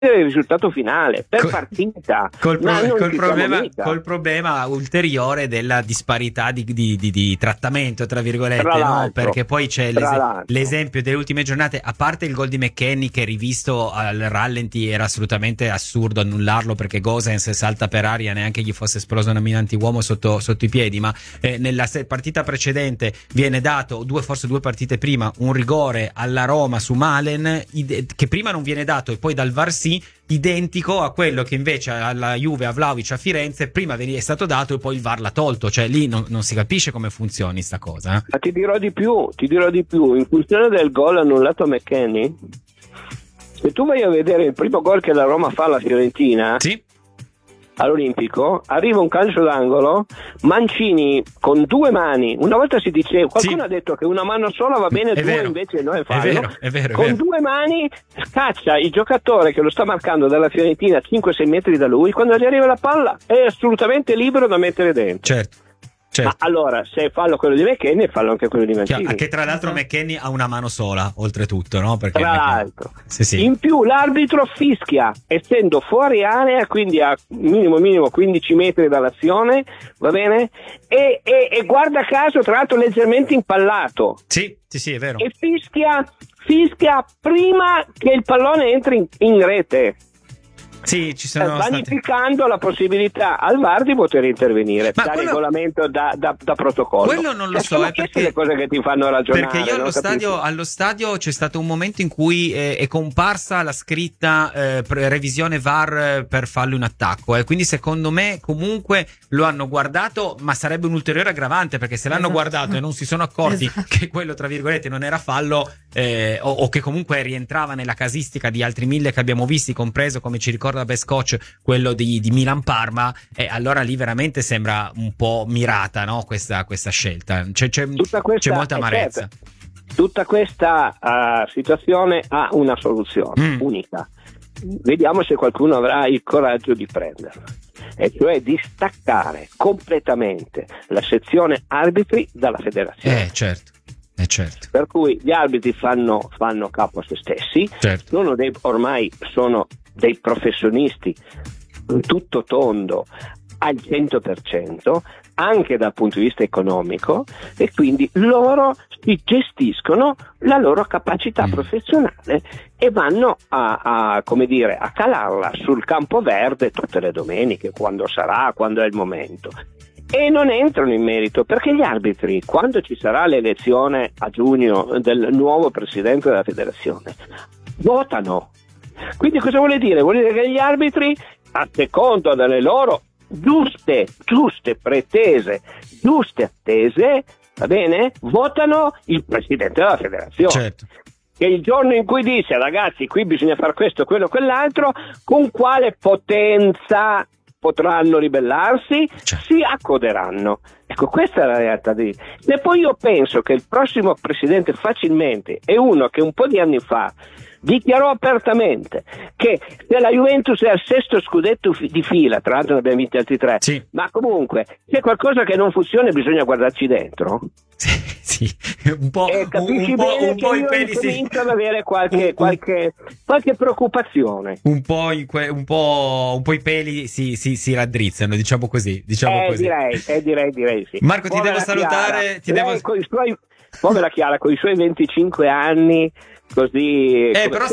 il risultato finale per partita. Col problema ulteriore della disparità di trattamento, tra virgolette, no? Perché poi c'è l'esempio delle ultime giornate, a parte il gol di McKennie che rivisto al rallenti era assolutamente assurdo annullarlo, perché Gosens salta per aria, neanche gli fosse esplosa una mina antiuomo sotto i piedi, ma nella partita precedente viene dato forse due partite prima un rigore alla Roma su Malen che prima non viene dato e poi dal VAR sì, identico a quello che invece alla Juve a Vlahovic a Firenze prima è stato dato e poi il VAR l'ha tolto. Cioè lì non si capisce come funzioni sta cosa. Ma ti dirò di più, in funzione del gol annullato a McKennie, se tu vai a vedere il primo gol che la Roma fa alla Fiorentina, sì, all'Olimpico, arriva un calcio d'angolo, Mancini con due mani, una volta si diceva, qualcuno ha detto che una mano sola va bene, è due vero, invece no, è fallo, è vero, con due mani scaccia il giocatore che lo sta marcando dalla Fiorentina a 5-6 metri da lui, quando gli arriva la palla è assolutamente libero da mettere dentro. Certo. Ma allora, se fallo quello di McKennie, fallo anche quello di Mancini. Che tra l'altro McKennie ha una mano sola, oltretutto, no? Perché tra l'altro. Sì. In più l'arbitro fischia, essendo fuori area, quindi a minimo 15 metri dall'azione, va bene? E guarda caso, tra l'altro leggermente impallato. Sì, è vero. E fischia prima che il pallone entri in rete. Sì, ci sono vanificando la possibilità al VAR di poter intervenire da regolamento, da protocollo. Quello non lo so, perché le cose che ti fanno ragionare. Perché io allo stadio c'è stato un momento in cui è comparsa la scritta revisione VAR per fallo in attacco, quindi secondo me comunque lo hanno guardato, ma sarebbe un ulteriore aggravante, perché se l'hanno guardato e non si sono accorti che quello tra virgolette non era fallo, o che comunque rientrava nella casistica di altri 1000 che abbiamo visti, compreso, come ci ricorda Best Coach, quello di Milan-Parma, allora lì veramente sembra un po' mirata, no? questa scelta. C'è molta amarezza. Tutta questa situazione ha una soluzione unica. Vediamo se qualcuno avrà il coraggio di prenderla, e cioè di staccare completamente la sezione arbitri dalla federazione. Certo. Per cui gli arbitri fanno capo a se stessi, certo. Ormai sono dei professionisti tutto tondo al 100%, anche dal punto di vista economico, e quindi loro si gestiscono la loro capacità professionale e vanno a calarla sul campo verde tutte le domeniche, quando è il momento. E non entrano in merito, perché gli arbitri, quando ci sarà l'elezione a giugno del nuovo presidente della federazione, votano. Quindi cosa vuole dire? Vuol dire che gli arbitri, a seconda delle loro giuste pretese, giuste attese, va bene? Votano il presidente della federazione. Certo. Che il giorno in cui dice, ragazzi, qui bisogna fare questo, quello, quell'altro, con quale potenza potranno ribellarsi, si accoderanno. Ecco, questa è la realtà. E poi io penso che il prossimo presidente facilmente è uno che un po' di anni fa dichiarò apertamente che se la Juventus è al 6° scudetto di fila, tra l'altro ne abbiamo vinti altri 3, ma comunque c'è qualcosa che non funziona e bisogna guardarci dentro. Sì, un po' capisci bene un po' i peli cominciano ad avere qualche preoccupazione. Un po' i peli si raddrizzano, diciamo così. Direi sì. Marco, ti devo salutare. Povera Chiara, con i suoi 25 anni, così però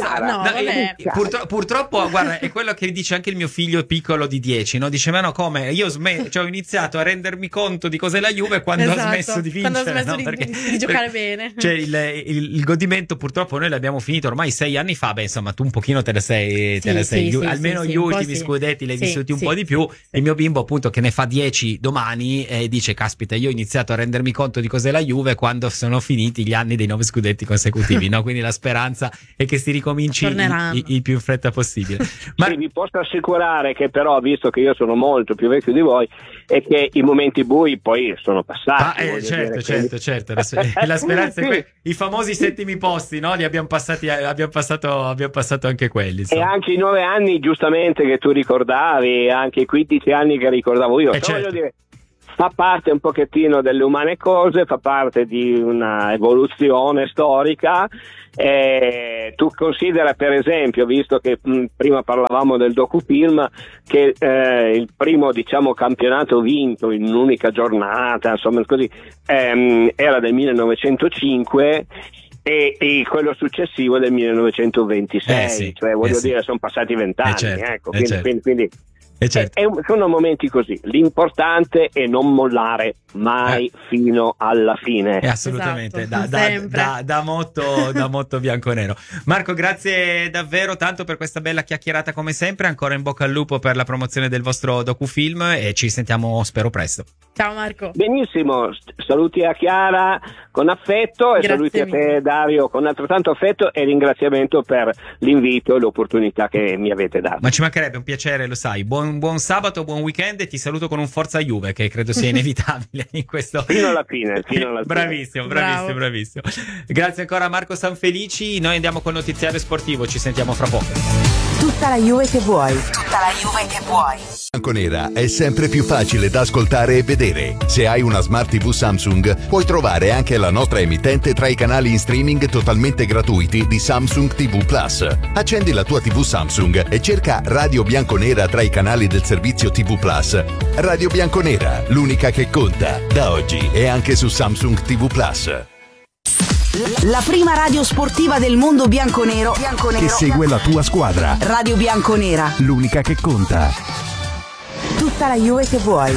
purtroppo guarda, è quello che dice anche il mio figlio piccolo di 10, no? Dice, ma no, come io ho iniziato a rendermi conto di cos'è la Juve quando ho smesso di vincere, quando ho smesso di giocare bene, cioè il godimento purtroppo noi l'abbiamo finito ormai 6 anni fa. Insomma, tu un pochino te la sei almeno gli ultimi scudetti l'hai vissuti un po' di più. Il mio bimbo, appunto, che ne fa 10 domani, dice, caspita, io ho iniziato a rendermi conto di cos'è la Juve quando sono finiti gli anni dei 9 scudetti consecutivi, no? Quindi la speranza è che si ricominci il più in fretta possibile. Ma vi posso assicurare che, però, visto che io sono molto più vecchio di voi, è che i momenti bui poi sono passati. Certo. La speranza è i famosi settimi posti, no? Li abbiamo passato anche quelli, insomma. E anche i 9 anni, giustamente, che tu ricordavi, anche i 15 anni che ricordavo io. Voglio dire, fa parte un pochettino delle umane cose, fa parte di una evoluzione storica. Tu considera, per esempio, visto che prima parlavamo del docufilm, che il primo, diciamo, campionato vinto in un'unica giornata, insomma così, era del 1905 e quello successivo del 1926, sì, cioè voglio dire, sono passati 20 anni, certo, ecco, quindi certo. sono momenti così. L'importante è non mollare mai fino alla fine. Assolutamente, esatto, da motto bianconero. Marco, grazie davvero tanto per questa bella chiacchierata come sempre, ancora in bocca al lupo per la promozione del vostro docufilm e ci sentiamo spero presto. Ciao Marco. Benissimo, saluti a Chiara con affetto e saluti a te Dario con altrettanto affetto e ringraziamento per l'invito e l'opportunità che mi avete dato. Ma ci mancherebbe, un piacere, lo sai. Buon sabato, buon weekend e ti saluto con un forza Juve che credo sia inevitabile in questo. Fino alla fine. Bravissimo. Grazie ancora a Marco Sanfelici, noi andiamo col notiziario sportivo, ci sentiamo fra poco. Tutta la Juve che vuoi. Bianconera è sempre più facile da ascoltare e vedere. Se hai una Smart TV Samsung, puoi trovare anche la nostra emittente tra i canali in streaming totalmente gratuiti di Samsung TV Plus. Accendi la tua TV Samsung e cerca Radio Bianconera tra i canali del servizio TV Plus. Radio Bianconera, l'unica che conta. Da oggi è anche su Samsung TV Plus. La prima radio sportiva del mondo bianconero che segue la tua squadra. Radio Bianconera, L'unica che conta. tutta la Juve che vuoi.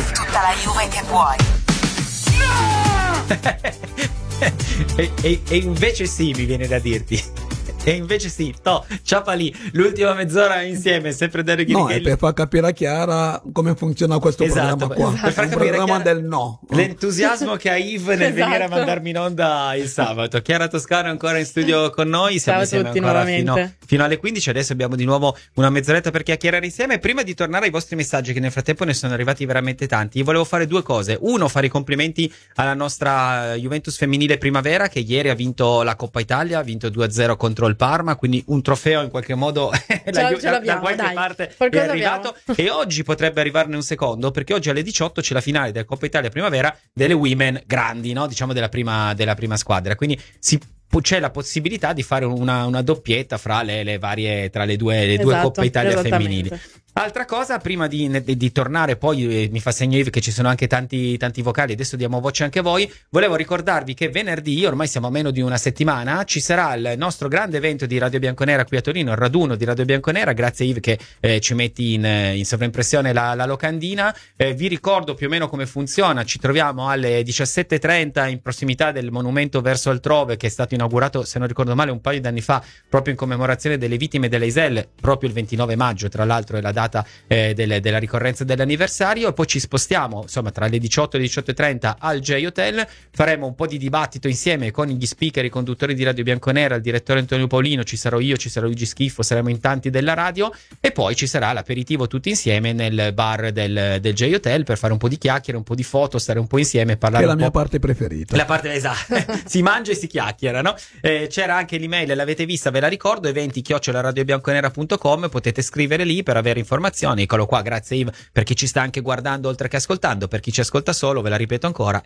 E invece sì, mi viene da dirti. E invece sì, ciapa lì, l'ultima mezz'ora insieme, sempre Dario Ghirighelli. No, è per far capire a Chiara come funziona questo programma qua. Per far capire programma Chiara del no. l'entusiasmo che ha Yves nel venire a mandarmi in onda il sabato. Chiara Toscano è ancora in studio con noi, siamo insieme ancora fino alle 15. Adesso abbiamo di nuovo una mezz'oretta per chiacchierare insieme. Prima di tornare ai vostri messaggi, che nel frattempo ne sono arrivati veramente tanti, volevo fare due cose. Uno, fare i complimenti alla nostra Juventus femminile Primavera, che ieri ha vinto la Coppa Italia, ha vinto 2-0 contro il Parma, quindi un trofeo in qualche modo da qualche parte è arrivato. E oggi potrebbe arrivarne un secondo, perché oggi alle 18 c'è la finale della Coppa Italia Primavera delle women grandi, no? Diciamo della prima squadra, quindi c'è la possibilità di fare una doppietta fra le varie, tra le due Coppe Italia femminili. Altra cosa, prima di tornare, poi mi fa segno Yves che ci sono anche tanti vocali, adesso diamo voce anche a voi. Volevo ricordarvi che venerdì, ormai siamo a meno di una settimana, ci sarà il nostro grande evento di Radio Bianconera qui a Torino, il raduno di Radio Bianconera. Grazie Yves che ci metti in sovraimpressione la locandina. Vi ricordo più o meno come funziona. Ci troviamo alle 17:30 in prossimità del monumento Verso Altrove, che è stato inaugurato, se non ricordo male, un paio di anni fa, proprio in commemorazione delle vittime delle Iselle, proprio il 29 maggio, tra l'altro è la data della ricorrenza dell'anniversario. E poi ci spostiamo, insomma, tra le 18 e le 18:30 al J Hotel. Faremo un po' di dibattito insieme con gli speaker, i conduttori di Radio Bianconera, il direttore Antonio Paolino, ci sarò io, ci sarà Luigi Schiffo, saremo in tanti della radio, e poi ci sarà l'aperitivo tutti insieme nel bar del J Hotel per fare un po' di chiacchiere, un po' di foto, stare un po' insieme e parlare. Che è la mia parte preferita. La parte, esatto. Si mangia e si chiacchiera, no? C'era anche l'email, l'avete vista, ve la ricordo, eventi@radiobianconera.com, potete scrivere lì per avere informazioni. Eccolo qua, grazie Yves, per chi ci sta anche guardando oltre che ascoltando. Per chi ci ascolta solo, ve la ripeto ancora,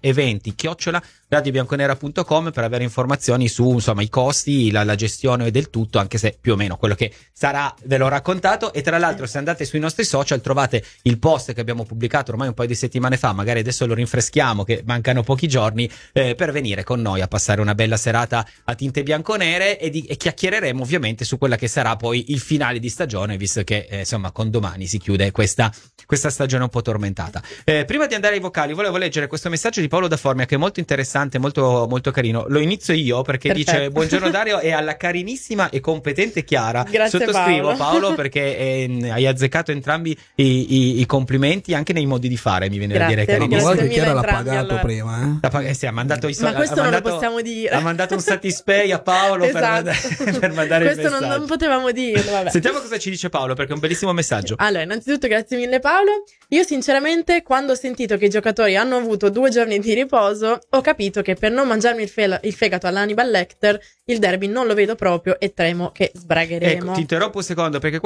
eventi@radiobianconera.com per avere informazioni su, insomma, i costi, la gestione del tutto, anche se più o meno quello che sarà ve l'ho raccontato. E tra l'altro, se andate sui nostri social trovate il post che abbiamo pubblicato ormai un paio di settimane fa, magari adesso lo rinfreschiamo che mancano pochi giorni, per venire con noi a passare una bella serata a tinte bianconere e chiacchiereremo ovviamente su quella che sarà poi il finale di stagione, visto che insomma con domani si chiude questa stagione un po' tormentata. Prima di andare ai vocali volevo leggere questo messaggio di Paolo da Formia, che è molto interessante, molto, molto carino. Lo inizio io perché Perfetto. Dice: buongiorno Dario e alla carinissima e competente Chiara. Grazie, sottoscrivo Paolo perché hai azzeccato entrambi i complimenti, anche nei modi di fare, mi viene da dire carinissima. Ma guarda che Chiara l'ha pagato allora. Prima sì, ha mandato i soldi. Ma questo non lo possiamo dire. Ha mandato un Satispay a Paolo esatto. per mandare questo il messaggio. non potevamo dirlo, vabbè. Sentiamo cosa ci dice Paolo, perché è un bellissimo messaggio. Allora, innanzitutto grazie mille Paolo. Io sinceramente, quando ho sentito che i giocatori hanno avuto 2 giorni di riposo, ho capito che per non mangiarmi il fegato all'Hannibal Lecter, il derby non lo vedo proprio e temo che sbragheremo. Ecco, ti interrompo un secondo, perché questo è proprio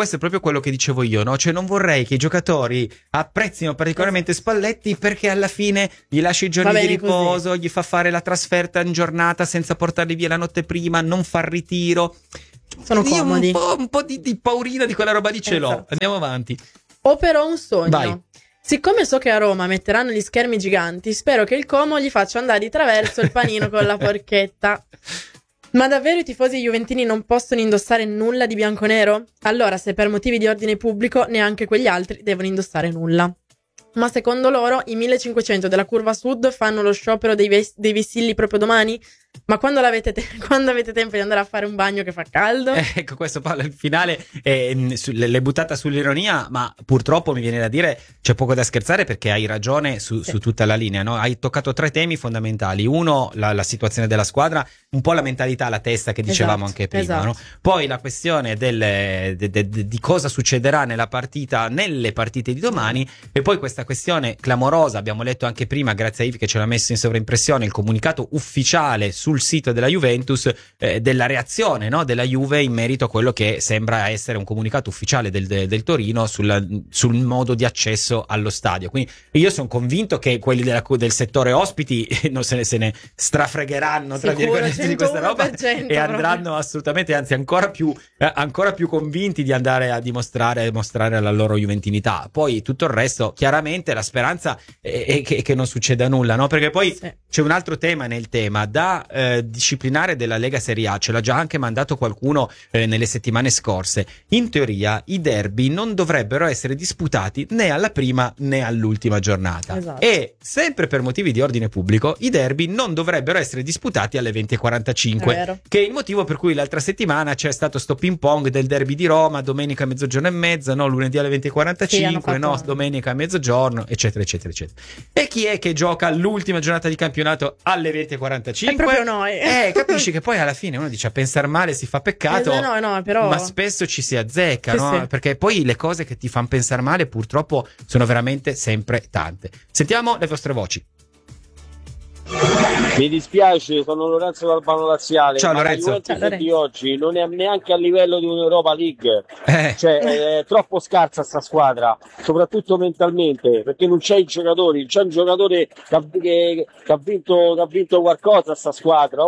quello che dicevo io, no? Cioè non vorrei che i giocatori apprezzino particolarmente Spalletti perché alla fine gli lascia i giorni di riposo, gli fa fare la trasferta in giornata senza portarli via la notte prima, non fa il ritiro. Sono comodi. Un po' di paurina di quella roba di ce l'ho. Andiamo avanti. Ho però un sogno. Vai. Siccome so che a Roma metteranno gli schermi giganti, spero che il Como gli faccia andare di traverso il panino con la porchetta. Ma davvero i tifosi juventini non possono indossare nulla di bianconero? Allora, se per motivi di ordine pubblico, neanche quegli altri devono indossare nulla. Ma secondo loro i 1500 della curva sud fanno lo sciopero dei vessilli proprio domani? Ma quando avete tempo di andare a fare un bagno che fa caldo? Ecco, questo Paolo, il finale l'è buttata sull'ironia, ma purtroppo mi viene da dire c'è poco da scherzare, perché hai ragione su tutta la linea, no? Hai toccato 3 temi fondamentali. Uno, la situazione della squadra, un po' la mentalità, la testa che dicevamo anche prima, no? Poi la questione di cosa succederà nelle partite di domani, e poi questa questione clamorosa, abbiamo letto anche prima, grazie a Yves che ce l'ha messo in sovraimpressione, il comunicato ufficiale sul sito della Juventus della reazione, no, della Juve in merito a quello che sembra essere un comunicato ufficiale del Torino sul modo di accesso allo stadio. Quindi io sono convinto che quelli del settore ospiti non se ne strafregheranno, tra virgolette, di questa roba, e andranno assolutamente, anzi ancora più convinti di andare a mostrare la loro juventinità. Poi tutto il resto, chiaramente la speranza è che non succeda nulla, no? Perché poi c'è un altro tema nel tema da disciplinare della Lega Serie A, ce l'ha già anche mandato qualcuno nelle settimane scorse. In teoria i derby non dovrebbero essere disputati né alla prima né all'ultima giornata, e sempre per motivi di ordine pubblico i derby non dovrebbero essere disputati alle 20:45, che è il motivo per cui l'altra settimana c'è stato sto ping pong del derby di Roma, domenica a mezzogiorno e mezza, no, lunedì alle 20:45, no, domenica a mezzogiorno, eccetera eccetera eccetera. E chi è che gioca l'ultima giornata di campionato alle 20:45? È proprio noi. Capisci che poi alla fine uno dice a pensare male si fa peccato, però... ma spesso ci si azzecca, no? Perché poi le cose che ti fanno pensare male purtroppo sono veramente sempre tante. Sentiamo le vostre voci. Mi dispiace, sono Lorenzo d'Albano Laziale. Ciao ma Lorenzo. La Juventus di oggi non è neanche a livello di un'Europa League, cioè è troppo scarsa sta squadra, soprattutto mentalmente, perché non c'è i giocatori, c'è un giocatore che ha vinto qualcosa sta squadra.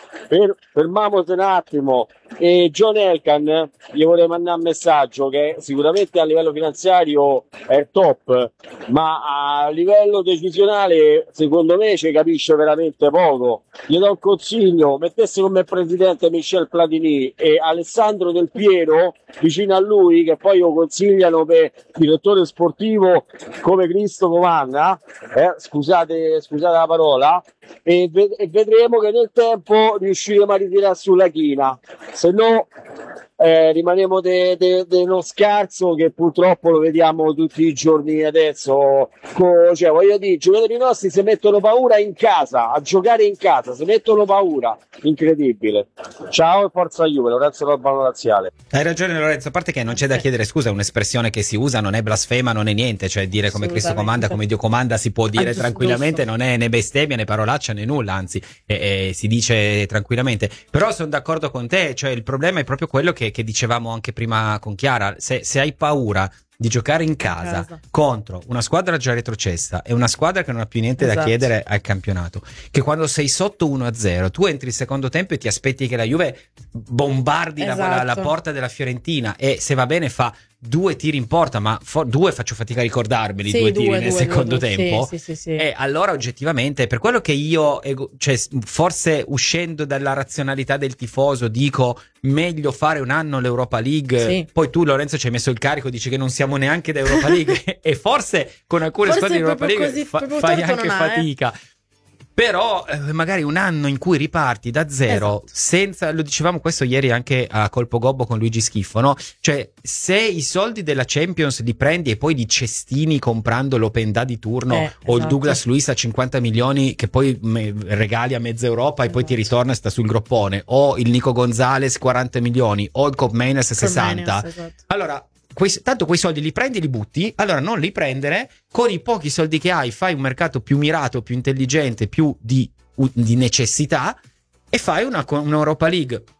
Fermiamoci un attimo. E John Elkann gli vorrei mandare un messaggio che sicuramente a livello finanziario è top, ma a livello decisionale secondo me ci capisce veramente poco. Gli do un consiglio: mettesse come presidente Michel Platini e Alessandro Del Piero vicino a lui, che poi lo consigliano per direttore sportivo come Cristo comanda, scusate la parola, e vedremo che nel tempo riusciremo a ritirare sulla china, se no rimaniamo dello scarso che purtroppo lo vediamo tutti i giorni adesso. Cioè, voglio dire, i giocatori nostri si mettono paura in casa, a giocare in casa, si mettono paura, incredibile. Ciao e forza Juve, Lorenzo d'Albano Laziale. Hai ragione Lorenzo, a parte che non c'è da chiedere scusa, è un'espressione che si usa, non è blasfema, non è niente, cioè dire come Cristo comanda, come Dio comanda si può dire tranquillamente, non è né bestemmia né parolaccia né nulla, anzi si dice tranquillamente. Però sono d'accordo con te, cioè il problema è proprio quello che dicevamo anche prima con Chiara, se hai paura di giocare in casa contro una squadra già retrocessa e una squadra che non ha più niente da chiedere al campionato, che quando sei sotto 1-0 tu entri il secondo tempo e ti aspetti che la Juve bombardi la porta della Fiorentina, e se va bene fa 2 tiri in porta, ma 2 faccio fatica a ricordarmeli, 2 tiri nel secondo tempo. Sì. E allora oggettivamente, per quello che io, cioè, forse uscendo dalla razionalità del tifoso, dico meglio fare un anno l'Europa League. Poi tu Lorenzo ci hai messo il carico, dici che non siamo neanche da Europa League e forse con alcune squadre di Europa League fai anche fatica. Però magari un anno in cui riparti da zero, senza, lo dicevamo questo ieri anche a Colpo Gobbo con Luigi Schiffo, no? Cioè, se i soldi della Champions li prendi e poi di cestini comprando l'Open Day di turno o il Douglas Luiz a 50 milioni che poi regali a mezza Europa e poi ti ritorna e sta sul groppone, o il Nico Gonzalez 40 milioni o il Koopmeiners 60, allora tanto quei soldi li prendi e li butti. Allora non li prendere, con i pochi soldi che hai fai un mercato più mirato, più intelligente, più di necessità, e fai una Europa League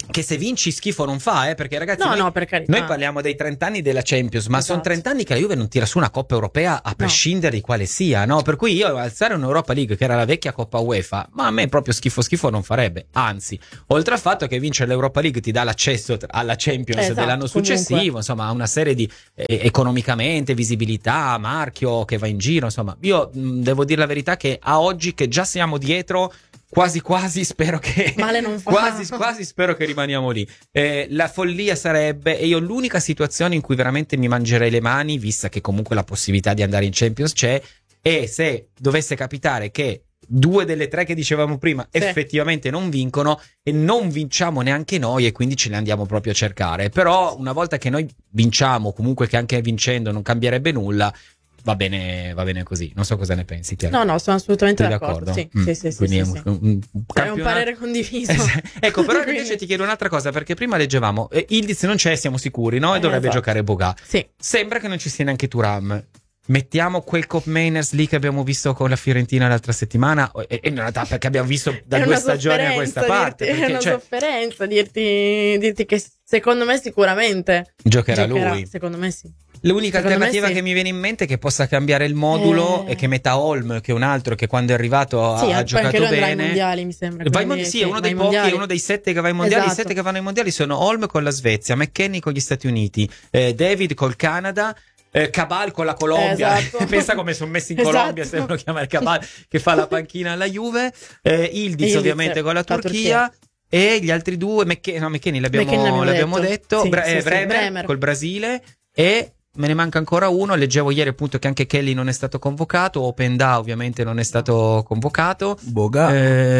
che se vinci schifo non fa, perché ragazzi per carità. Noi parliamo dei 30 anni della Champions, ma sono 30 anni che la Juve non tira su una Coppa Europea a prescindere di quale sia, no? Per cui io alzare un'Europa League che era la vecchia Coppa UEFA, ma a me proprio schifo non farebbe, anzi, oltre al fatto che vincere l'Europa League ti dà l'accesso alla Champions dell'anno successivo, insomma, a una serie di economicamente, visibilità, marchio che va in giro, insomma, io devo dire la verità che a oggi che già siamo dietro, quasi spero che male non fa. quasi spero che rimaniamo lì. La follia sarebbe, e io l'unica situazione in cui veramente mi mangerei le mani, vista che comunque la possibilità di andare in Champions c'è, è se dovesse capitare che 2 delle 3 che dicevamo prima effettivamente non vincono e non vinciamo neanche noi e quindi ce le andiamo proprio a cercare. Però una volta che noi vinciamo, comunque che anche vincendo non cambierebbe nulla, va bene così. Non so cosa ne pensi, Chiara. No, sono assolutamente d'accordo. Sì. Quindi è un parere condiviso. Ecco, però invece ti chiedo un'altra cosa, perché prima leggevamo Ildiz non c'è, siamo sicuri, no? E dovrebbe giocare Boga. Sì. Sembra che non ci sia neanche Thuram. Mettiamo quel Cop Mainers lì che abbiamo visto con la Fiorentina l'altra settimana, e in realtà perché abbiamo visto da 2 stagioni a questa parte. È una sofferenza dirti che secondo me sicuramente giocherà lui. Secondo me sì. L'unica alternativa che mi viene in mente è che possa cambiare il modulo e che metta Holm, che è un altro che quando è arrivato ha giocato bene. Ai mondiali, mi sembra. È uno dei pochi, è uno dei 7 che va ai mondiali. I 7 che vanno ai mondiali sono Holm con la Svezia, McKennie con gli Stati Uniti, David col Canada, Cabal con la Colombia. Pensa come sono messi in Colombia, se uno chiama il Cabal che fa la panchina alla Juve, Ildiz ovviamente con la Turchia. E gli altri 2, McKennie l'abbiamo detto, Bremer col Brasile, e me ne manca ancora uno. Leggevo ieri appunto che anche Kelly non è stato convocato, Openda ovviamente non è stato convocato, Boga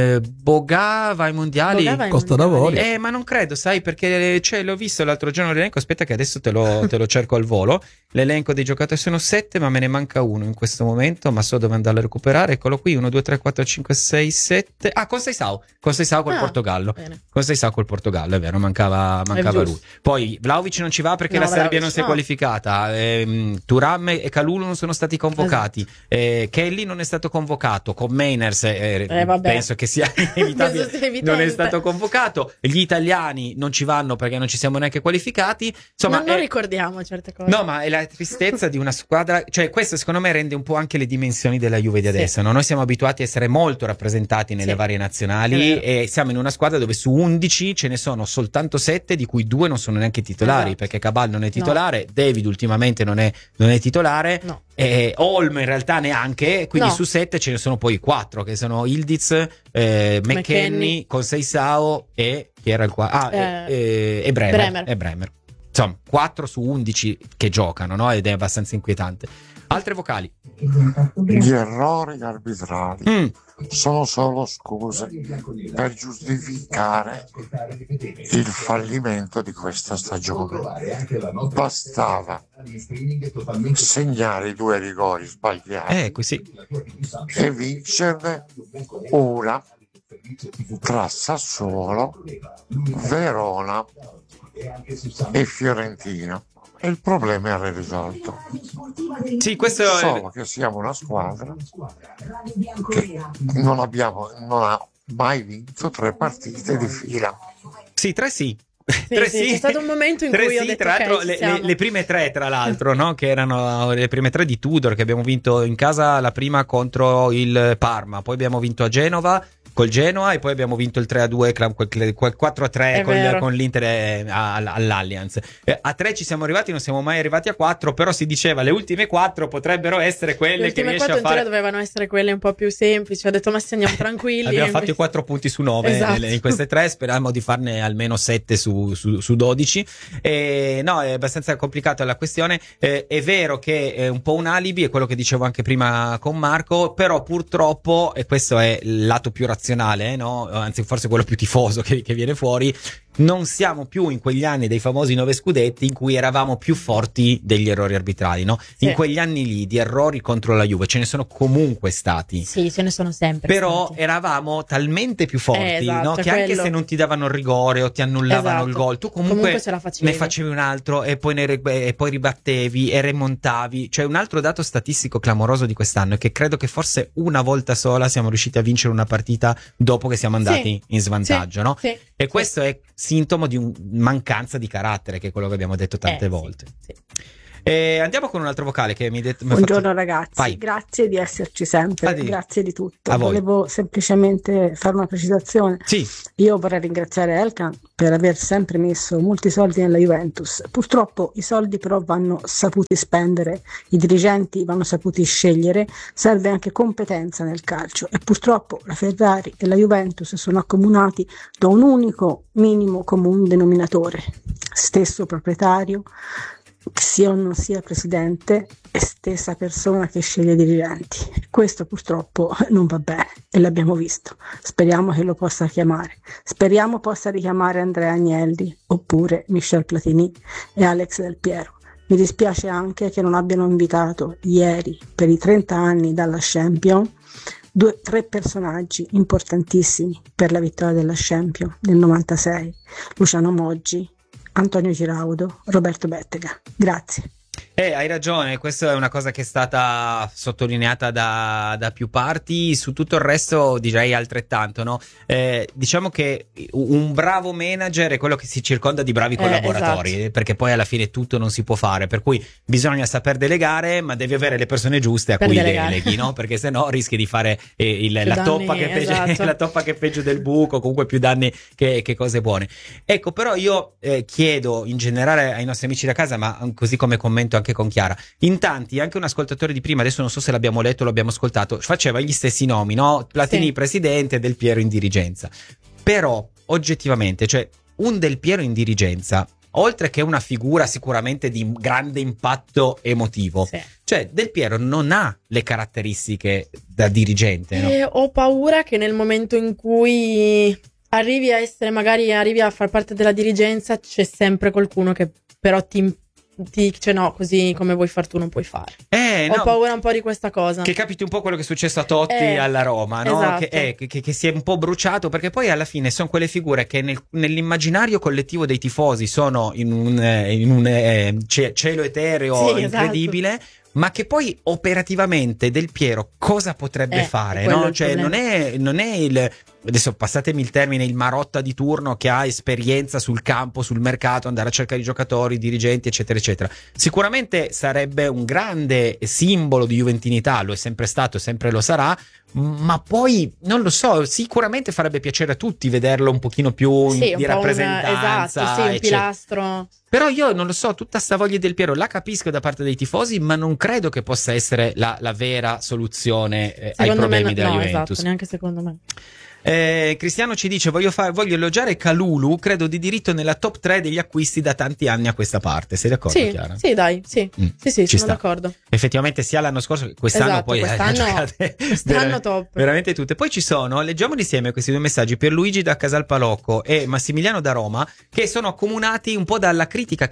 va ai mondiali, Costa d'Avorio, ma non credo, sai, perché l'ho visto l'altro giorno l'elenco, aspetta che adesso te lo cerco al volo, l'elenco dei giocatori sono 7 ma me ne manca uno in questo momento, ma so dove andarlo a recuperare. Eccolo qui, 1, 2, 3, 4, 5, 6, 7 Conceição col Portogallo. Conceição col Portogallo, è vero, mancava lui. Poi Vlahovic non ci va perché la Serbia non si è qualificata, Thuram e Kalulu non sono stati convocati, Kelly non è stato convocato, con Mainers penso che sia inevitabile, non è stato convocato, gli italiani non ci vanno perché non ci siamo neanche qualificati, insomma non ricordiamo certe cose. No, ma è la tristezza di una squadra, cioè questo secondo me rende un po' anche le dimensioni della Juve di adesso, no? Noi siamo abituati a essere molto rappresentati nelle varie nazionali e siamo in una squadra dove su 11 ce ne sono soltanto 7 di cui 2 non sono neanche titolari, perché Cabal non è titolare, David ultimamente non è titolare, Holm in realtà neanche, quindi su 7 ce ne sono poi 4 che sono Ildiz, McKennie, Conceição e chi era il qua? E Bremer. Insomma, 4 su 11 che giocano, no? Ed è abbastanza inquietante. Altre vocali. Gli errori arbitrali sono solo scuse per giustificare il fallimento di questa stagione. Bastava segnare i 2 rigori sbagliati e vincerne una tra Sassuolo, Verona e Fiorentina. E il problema era risolto. Sì, questo solo che siamo una squadra che non ha mai vinto 3 partite di fila. Sì, 3 sì. C'è stato un momento in cui ho detto, tra l'altro le prime 3 tra l'altro, no? Che erano le prime 3 di Tudor, che abbiamo vinto in casa la prima contro il Parma, poi abbiamo vinto a Genova col Genoa e poi abbiamo vinto il 3-2, quel 4-3 con l'Inter all'Allianz. A 3 ci siamo arrivati, non siamo mai arrivati a 4, però si diceva le ultime 4 potrebbero essere quelle che riesce a fare. Le ultime 4 dovevano essere quelle un po' più semplici, ho detto ma se andiamo tranquilli. Abbiamo fatto i 4 punti su 9 in queste 3, speriamo di farne almeno 7 su 12. No, è abbastanza complicata la questione, è vero che è un po' un alibi, è quello che dicevo anche prima con Marco, però purtroppo, e questo è il lato più razionale, no? Anzi forse quello più tifoso che viene fuori, non siamo più in quegli anni dei famosi 9 scudetti in cui eravamo più forti degli errori arbitrali, no? In quegli anni lì di errori contro la Juve ce ne sono comunque stati. Sì, ce ne sono sempre. Però eravamo talmente più forti, no? Che anche se non ti davano il rigore o ti annullavano il gol, tu comunque ce la facevi. Ne facevi un altro e poi ribattevi e rimontavi. Cioè un altro dato statistico clamoroso di quest'anno è che credo che forse una volta sola siamo riusciti a vincere una partita dopo che siamo andati in svantaggio, no? E questo è sintomo di una mancanza di carattere, che è quello che abbiamo detto tante volte. Sì. Andiamo con un altro vocale che mi ha detto. Buongiorno ragazzi, Vai. grazie di esserci sempre, grazie di tutto. A voi. Volevo semplicemente fare una precisazione. Sì. Io vorrei ringraziare Elkan per aver sempre messo molti soldi nella Juventus. Purtroppo i soldi però vanno saputi spendere, i dirigenti vanno saputi scegliere, serve anche competenza nel calcio e purtroppo la Ferrari e la Juventus sono accomunati da un unico minimo comune denominatore, stesso proprietario, sia o non sia presidente e stessa persona che sceglie i dirigenti. Questo purtroppo non va bene e l'abbiamo visto. Speriamo che lo possa chiamare. Speriamo possa richiamare Andrea Agnelli oppure Michel Platini e Alex Del Piero. Mi dispiace anche che non abbiano invitato ieri, per i 30 anni dalla Champions, 3 personaggi importantissimi per la vittoria della Champions nel 96: Luciano Moggi, Antonio Giraudo, Roberto Bettega. Grazie. Hai ragione, questa è una cosa che è stata sottolineata da più parti. Su tutto il resto direi altrettanto, no? Diciamo che un bravo manager è quello che si circonda di bravi collaboratori, esatto. Perché poi alla fine tutto non si può fare, per cui bisogna saper delegare, ma devi avere le persone giuste a cui deleghi, no? Perché sennò rischi di fare la toppa che è peggio del buco, comunque più danni che cose buone. Ecco, però io chiedo in generale ai nostri amici da casa, ma così come commento anche con Chiara, in tanti, anche un ascoltatore di prima, adesso non so se l'abbiamo letto o l'abbiamo ascoltato, faceva gli stessi nomi, no? Platini presidente, Del Piero in dirigenza. Però oggettivamente, cioè un Del Piero in dirigenza, oltre che una figura sicuramente di grande impatto emotivo, cioè Del Piero non ha le caratteristiche da dirigente, no? Ho paura che nel momento in cui arrivi a far parte della dirigenza, c'è sempre qualcuno che però ti dice no, così come vuoi far tu non puoi fare. Ho paura un po' di questa cosa, che capiti un po' quello che è successo a Totti alla Roma, no? Esatto. Che si è un po' bruciato, perché poi alla fine sono quelle figure che nell'immaginario collettivo dei tifosi sono in un cielo etereo incredibile, esatto. Ma che poi operativamente Del Piero cosa potrebbe fare, no? Cioè non è il, adesso passatemi il termine, il Marotta di turno che ha esperienza sul campo, sul mercato, andare a cercare i giocatori, dirigenti, eccetera eccetera. Sicuramente sarebbe un grande simbolo di juventinità, lo è sempre stato, sempre lo sarà, ma poi non lo so, sicuramente farebbe piacere a tutti vederlo un pochino più di rappresentanza, un pilastro. Però io non lo so, tutta sta voglia Del Piero la capisco da parte dei tifosi, ma non credo che possa essere la vera soluzione ai problemi della Juventus. Esatto, neanche secondo me. Cristiano ci dice voglio elogiare Kalulu, credo di diritto nella top 3 degli acquisti da tanti anni a questa parte. Sei d'accordo, Chiara? Sì, dai, sì, sono d'accordo. Effettivamente sia l'anno scorso che quest'anno, esatto, poi quest'anno top. Veramente tutte. Poi ci sono, leggiamoli insieme questi 2 messaggi, Pierluigi da Casalpalocco e Massimiliano da Roma, che sono accomunati un po' dalla critica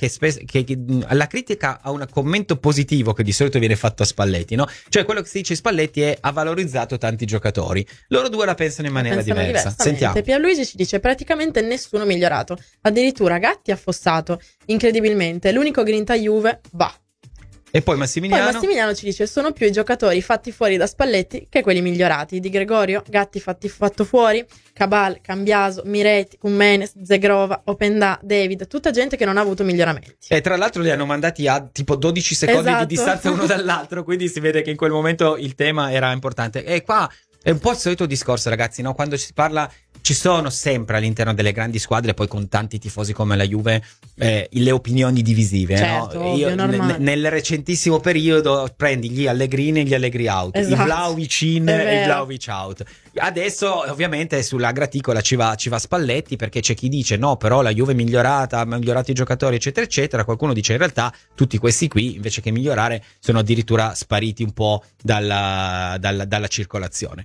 alla critica a un commento positivo che di solito viene fatto a Spalletti, no? Cioè quello che si dice Spalletti ha valorizzato tanti giocatori. Loro due la pensano in maniera diversa. Sentiamo. Pierluigi ci dice praticamente nessuno migliorato, addirittura Gatti affossato incredibilmente, l'unico grinta Juve va. E poi Massimiliano ci dice sono più i giocatori fatti fuori da Spalletti che quelli migliorati. Di Gregorio, Gatti fatto fuori, Cabal, Cambiaso, Miretti, Koumenes, Zegrova, Openda, David, tutta gente che non ha avuto miglioramenti. E tra l'altro li hanno mandati a tipo 12 secondi di distanza uno dall'altro, quindi si vede che in quel momento il tema era importante. E qua è un po' il solito discorso, ragazzi, no? Quando si parla, ci sono sempre all'interno delle grandi squadre, poi con tanti tifosi come la Juve, le opinioni divisive, certo, no? Io nel recentissimo periodo prendi gli Allegrini e gli Allegri out, esatto. I Vlahovic in e i Vlahovic out. Adesso ovviamente sulla graticola ci va Spalletti, perché c'è chi dice no, però la Juve è migliorata, ha migliorato i giocatori, eccetera eccetera. Qualcuno dice in realtà tutti questi qui, invece che migliorare, sono addirittura spariti un po' dalla circolazione.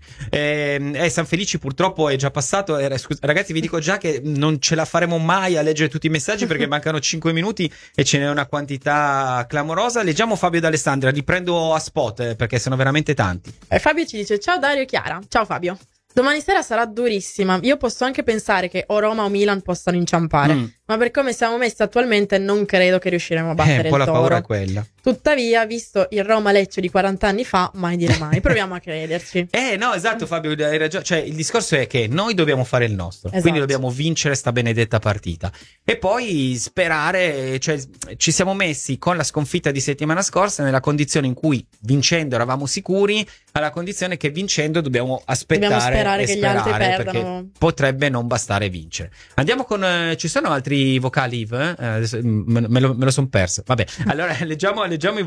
San Felici purtroppo è già passato. Ragazzi, vi dico già che non ce la faremo mai a leggere tutti i messaggi perché mancano 5 minuti e ce n'è una quantità clamorosa. Leggiamo Fabio d'Alessandria, riprendo a spot perché sono veramente tanti. Fabio ci dice ciao Dario e Chiara. Ciao Fabio. Domani sera sarà durissima. Io posso anche pensare che o Roma o Milan possano inciampare, ma per come siamo messi attualmente non credo che riusciremo a battere il la Toro. paura è quella. Tuttavia, visto il Roma-Lecce di 40 anni fa, mai dire mai, proviamo a crederci. No, esatto, Fabio, hai ragione. Cioè, il discorso è che noi dobbiamo fare il nostro, Esatto. quindi dobbiamo vincere sta benedetta partita e poi sperare. Cioè, ci siamo messi con la sconfitta di settimana scorsa nella condizione in cui vincendo eravamo sicuri, alla condizione che vincendo dobbiamo aspettare e che gli altri perché perdano. potrebbe non bastare vincere. Andiamo con ci sono altri vocali, Yves? Adesso, me lo son perso. Vabbè, allora leggiamo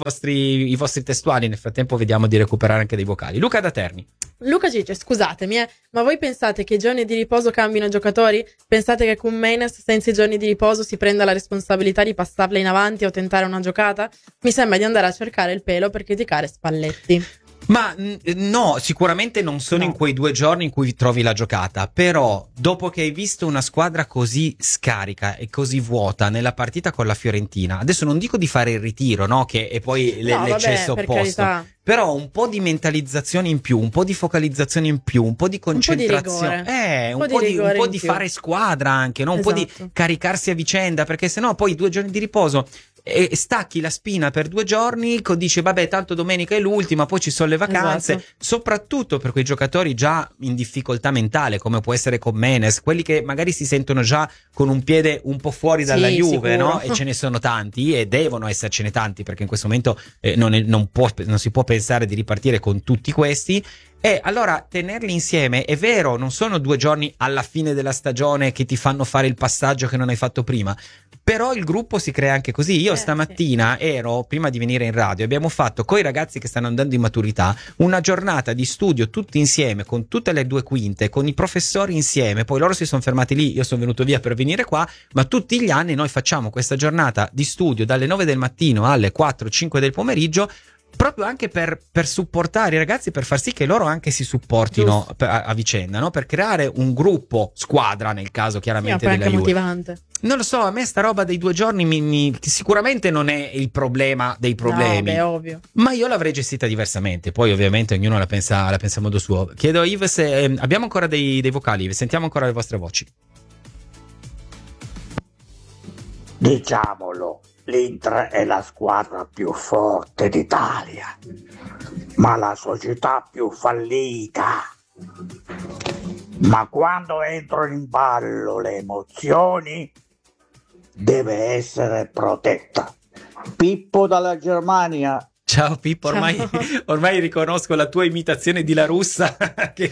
i vostri testuali, nel frattempo vediamo di recuperare anche dei vocali. Luca da Terni. Luca ci dice: scusatemi, ma voi pensate che i giorni di riposo cambino i giocatori? Pensate che Koeman senza i giorni di riposo si prenda la responsabilità di passarla in avanti o tentare una giocata? Mi sembra di andare a cercare il pelo per criticare Spalletti. Ma no, sicuramente non sono in quei 2 giorni in cui trovi la giocata, però dopo che hai visto una squadra così scarica e così vuota nella partita con la Fiorentina, adesso non dico di fare il ritiro, no? Che è poi l'eccesso opposto, però un po' di mentalizzazione in più, un po' di focalizzazione in più, un po' di concentrazione, un po' di fare squadra anche, no? Un po' di caricarsi a vicenda, perché sennò poi 2 giorni di riposo e stacchi la spina per 2 giorni, dici vabbè tanto domenica è l'ultima, poi ci sono le vacanze, soprattutto per quei giocatori già in difficoltà mentale come può essere Koeman, quelli che magari si sentono già con un piede un po' fuori dalla Juve, no? E ce ne sono tanti e devono essercene tanti, perché in questo momento non si può pensare di ripartire con tutti questi. E allora tenerli insieme, è vero, non sono 2 giorni alla fine della stagione che ti fanno fare il passaggio che non hai fatto prima, però il gruppo si crea anche così. Io stamattina prima di venire in radio, abbiamo fatto coi ragazzi che stanno andando in maturità una giornata di studio tutti insieme, con tutte le 2 quinte, con i professori insieme, poi loro si sono fermati lì, io sono venuto via per venire qua, ma tutti gli anni noi facciamo questa giornata di studio dalle 9 del mattino alle 4-5 del pomeriggio, proprio anche per supportare i ragazzi, per far sì che loro anche si supportino a vicenda, no? Per creare un gruppo squadra, nel caso chiaramente della Juve. Motivante. Non lo so, a me sta roba dei 2 giorni sicuramente non è il problema dei problemi, no, ovvio. Ma io l'avrei gestita diversamente. Poi ovviamente ognuno la pensa a modo suo. Chiedo a Yves se abbiamo ancora dei vocali, sentiamo ancora le vostre voci. Diciamolo, l'Inter è la squadra più forte d'Italia, ma la società più fallita. Ma quando entrano in ballo le emozioni, deve essere protetta. Pippo dalla Germania. Ciao Pippo, ormai riconosco la tua imitazione di La Russa che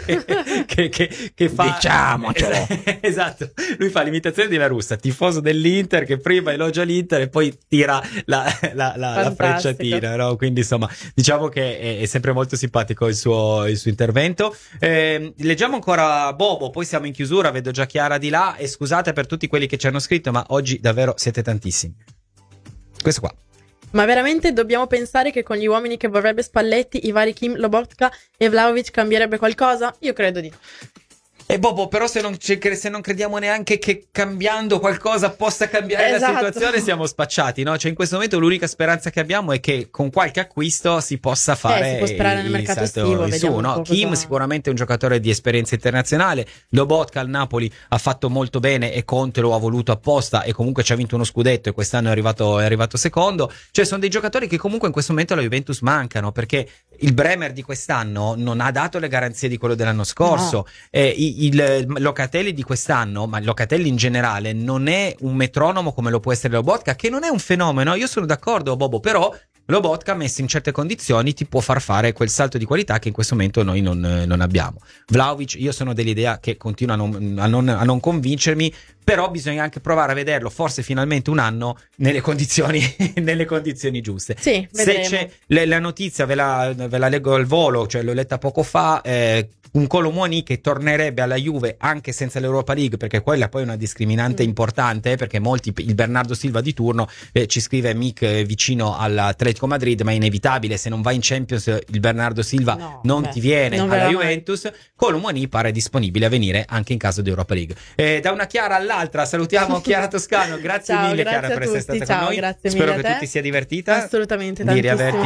fa. Diciamocelo. Esatto, lui fa l'imitazione di La Russa, tifoso dell'Inter che prima elogia l'Inter e poi tira la frecciatina, no? Quindi insomma, diciamo che è sempre molto simpatico il suo intervento. Leggiamo ancora Bobo, poi siamo in chiusura, vedo già Chiara di là e scusate per tutti quelli che ci hanno scritto, ma oggi davvero siete tantissimi. Questo qua. Ma veramente dobbiamo pensare che con gli uomini che vorrebbe Spalletti, i vari Kim, Lobotka e Vlahovic cambierebbe qualcosa? Io credo di no. E Bobo, però se non crediamo neanche che cambiando qualcosa possa cambiare la situazione, siamo spacciati, no? Cioè in questo momento l'unica speranza che abbiamo è che con qualche acquisto si possa fare si può sperare nel mercato estivo, su, no? Kim sicuramente è un giocatore di esperienza internazionale, Lobotka al Napoli ha fatto molto bene e Conte lo ha voluto apposta e comunque ci ha vinto uno scudetto e quest'anno è arrivato secondo. Cioè sono dei giocatori che comunque in questo momento alla Juventus mancano, perché il Bremer di quest'anno non ha dato le garanzie di quello dell'anno scorso, il Locatelli di quest'anno, ma il Locatelli in generale non è un metronomo come lo può essere Lobotka, che non è un fenomeno. Io sono d'accordo, Bobo, però Lobotka messo in certe condizioni ti può far fare quel salto di qualità che in questo momento noi non abbiamo. Vlahovic, io sono dell'idea che continua a non convincermi, però bisogna anche provare a vederlo forse finalmente un anno nelle condizioni giuste. Sì, vedremo. Se c'è la notizia, ve la leggo al volo, cioè l'ho letta poco fa, un Kolo Muani che tornerebbe alla Juve anche senza l'Europa League, perché quella poi è una discriminante importante, perché molti, il Bernardo Silva di turno ci scrive Mick vicino all'Atletico Madrid, ma è inevitabile, se non va in Champions il Bernardo Silva ti viene alla Juventus. Kolo Muani pare disponibile a venire anche in caso di Europa League. Da una Chiara all'altra salutiamo Chiara Toscano, grazie mille Chiara per essere stata con noi, spero che tu ti sia divertita, assolutamente, di riaverti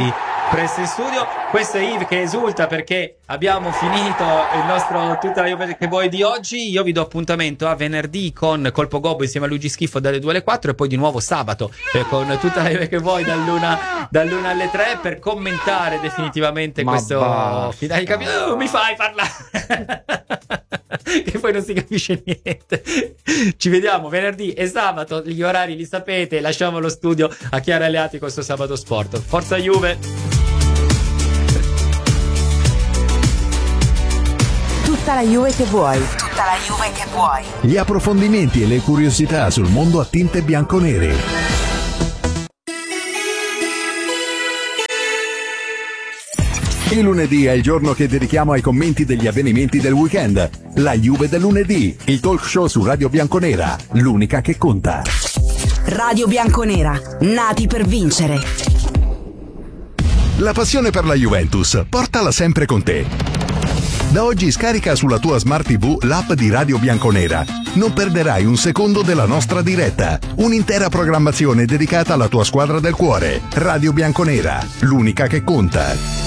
presto in studio. Questo è Yves che esulta perché abbiamo finito il nostro Tutta la Juve che vuoi di oggi. Io vi do appuntamento a venerdì con Colpo Gobbo insieme a Luigi Schifo dalle 2 alle 4 e poi di nuovo sabato con Tutta la Juve che vuoi dall'1 alle 3 per commentare definitivamente questo finale. Mi fai parlare che poi non si capisce niente. Ci vediamo venerdì e sabato, gli orari li sapete. Lasciamo lo studio a Chiara Aleati con questo Sabato Sport. Forza Juve! Tutta la Juve che vuoi. Tutta la Juve che vuoi. Gli approfondimenti e le curiosità sul mondo a tinte bianconere. Il lunedì è il giorno che dedichiamo ai commenti degli avvenimenti del weekend. La Juve del lunedì, il talk show su Radio Bianconera, l'unica che conta. Radio Bianconera, nati per vincere. La passione per la Juventus, portala sempre con te. Da oggi scarica sulla tua Smart TV l'app di Radio Bianconera. Non perderai un secondo della nostra diretta. Un'intera programmazione dedicata alla tua squadra del cuore. Radio Bianconera, l'unica che conta.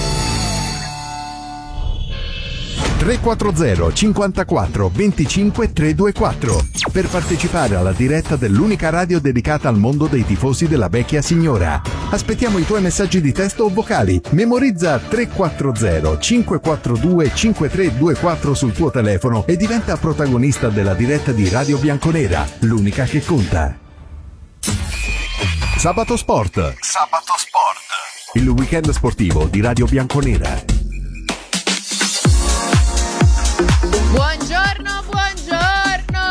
340 54 25 324 per partecipare alla diretta dell'unica radio dedicata al mondo dei tifosi della vecchia signora. Aspettiamo i tuoi messaggi di testo o vocali. Memorizza 340 542 5324 sul tuo telefono e diventa protagonista della diretta di Radio Bianconera, l'unica che conta. Sabato Sport. Sabato Sport. Il weekend sportivo di Radio Bianconera. Buongiorno, buongiorno.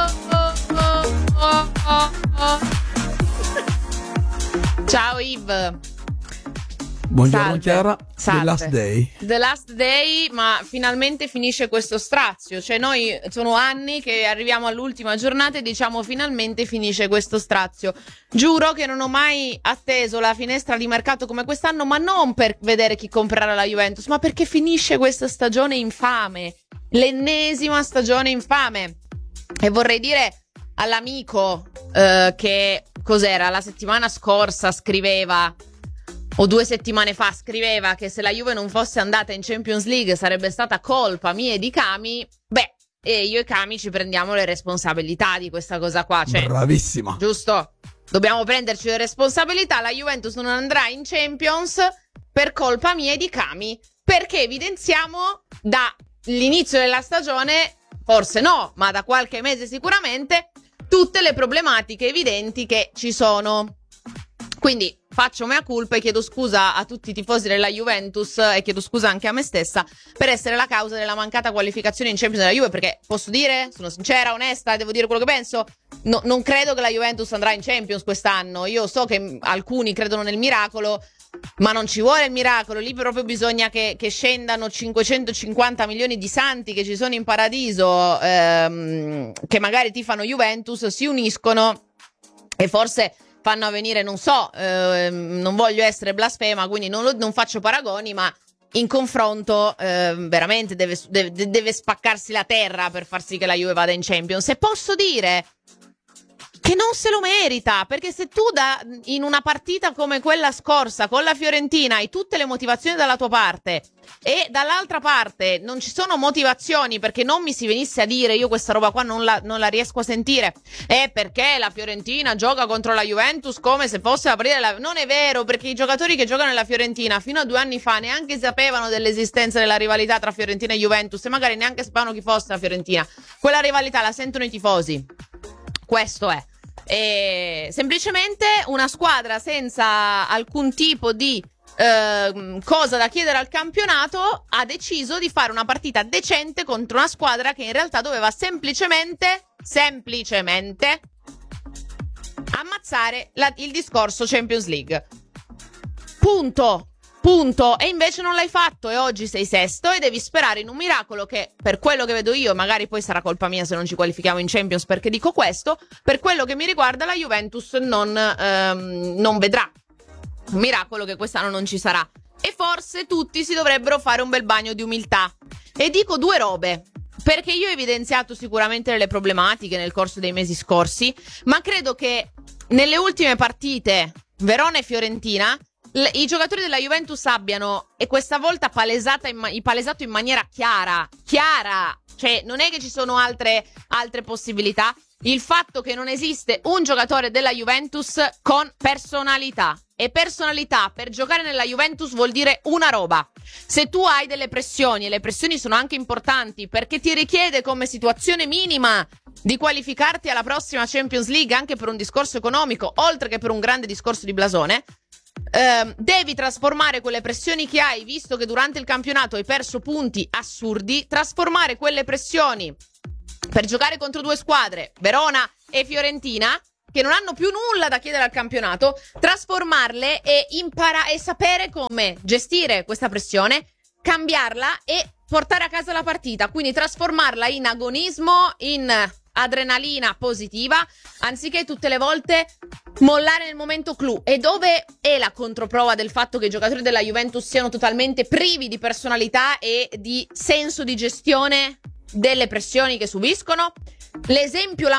Ciao Yves. Buongiorno. Salve. Chiara. Salve. The Last Day. The Last Day, ma finalmente finisce questo strazio. Cioè noi sono anni che arriviamo all'ultima giornata e diciamo finalmente finisce questo strazio. Giuro che non ho mai atteso la finestra di mercato come quest'anno, ma non per vedere chi comprerà la Juventus, ma perché finisce questa stagione infame. L'ennesima stagione infame. E vorrei dire all'amico che cos'era la settimana scorsa scriveva, o 2 settimane fa scriveva, che se la Juve non fosse andata in Champions League sarebbe stata colpa mia e di Cami. E io e Cami ci prendiamo le responsabilità di questa cosa qua, cioè, bravissima, giusto? Dobbiamo prenderci le responsabilità. La Juventus non andrà in Champions per colpa mia e di Cami, perché evidenziamo dall'inizio della stagione, forse no, ma da qualche mese sicuramente, tutte le problematiche evidenti che ci sono. Quindi faccio mea culpa e chiedo scusa a tutti i tifosi della Juventus e chiedo scusa anche a me stessa per essere la causa della mancata qualificazione in Champions della Juve, perché posso dire, sono sincera, onesta, devo dire quello che penso, non credo che la Juventus andrà in Champions quest'anno. Io so che alcuni credono nel miracolo, ma non ci vuole il miracolo, lì proprio bisogna che scendano 550 milioni di santi che ci sono in paradiso, che magari tifano Juventus, si uniscono e forse fanno avvenire, non so, non voglio essere blasfema, quindi non faccio paragoni, ma in confronto veramente deve spaccarsi la terra per far sì che la Juve vada in Champions. E posso dire che non se lo merita, perché se tu in una partita come quella scorsa con la Fiorentina hai tutte le motivazioni dalla tua parte e dall'altra parte non ci sono motivazioni, perché non mi si venisse a dire, io questa roba qua non la riesco a sentire, è perché la Fiorentina gioca contro la Juventus come se fosse la partita non è vero, perché i giocatori che giocano nella Fiorentina fino a 2 anni fa neanche sapevano dell'esistenza della rivalità tra Fiorentina e Juventus e magari neanche sapevano chi fosse la Fiorentina. Quella rivalità la sentono i tifosi, questo è. E semplicemente una squadra senza alcun tipo di cosa da chiedere al campionato ha deciso di fare una partita decente contro una squadra che in realtà doveva semplicemente ammazzare il discorso Champions League. Punto. E invece non l'hai fatto e oggi sei sesto e devi sperare in un miracolo che, per quello che vedo io, magari poi sarà colpa mia se non ci qualifichiamo in Champions perché dico questo, per quello che mi riguarda la Juventus non vedrà. Un miracolo che quest'anno non ci sarà. E forse tutti si dovrebbero fare un bel bagno di umiltà. E dico 2 robe, perché io ho evidenziato sicuramente delle problematiche nel corso dei mesi scorsi, ma credo che nelle ultime partite, Verona e Fiorentina, i giocatori della Juventus abbiano, e questa volta palesato in maniera chiara, cioè non è che ci sono altre possibilità, il fatto che non esiste un giocatore della Juventus con personalità. E personalità per giocare nella Juventus vuol dire una roba: se tu hai delle pressioni, e le pressioni sono anche importanti perché ti richiede come situazione minima di qualificarti alla prossima Champions League, anche per un discorso economico oltre che per un grande discorso di blasone, devi trasformare quelle pressioni che hai, visto che durante il campionato hai perso punti assurdi, trasformare quelle pressioni per giocare contro due squadre, Verona e Fiorentina, che non hanno più nulla da chiedere al campionato, trasformarle e sapere come gestire questa pressione, cambiarla e portare a casa la partita, quindi trasformarla in agonismo, in adrenalina positiva, anziché tutte le volte mollare nel momento clou. E dove è la controprova del fatto che i giocatori della Juventus siano totalmente privi di personalità e di senso di gestione delle pressioni che subiscono? Gli esempi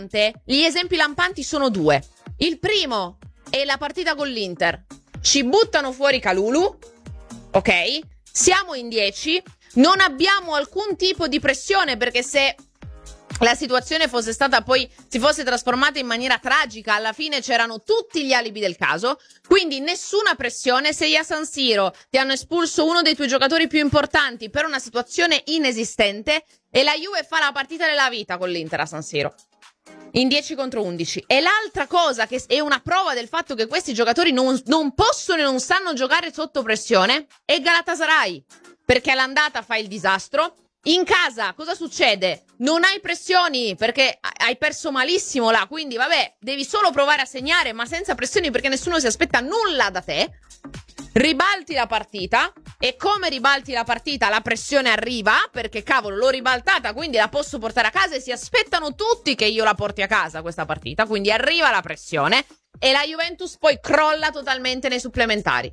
lampanti sono due. Il primo è la partita con l'Inter. Ci buttano fuori Kalulu, ok? Siamo in 10, non abbiamo alcun tipo di pressione, perché se la situazione si fosse trasformata in maniera tragica, alla fine c'erano tutti gli alibi del caso, quindi nessuna pressione. Sei a San Siro, ti hanno espulso uno dei tuoi giocatori più importanti per una situazione inesistente, e la Juve fa la partita della vita con l'Inter a San Siro in 10 contro 11. E l'altra cosa che è una prova del fatto che questi giocatori non possono e non sanno giocare sotto pressione è Galatasaray, perché all'andata fa il disastro. In casa cosa succede? Non hai pressioni perché hai perso malissimo là, quindi vabbè, devi solo provare a segnare, ma senza pressioni perché nessuno si aspetta nulla da te. Ribalti la partita, e come ribalti la partita la pressione arriva, perché cavolo l'ho ribaltata, quindi la posso portare a casa, e si aspettano tutti che io la porti a casa questa partita, quindi arriva la pressione e la Juventus poi crolla totalmente nei supplementari,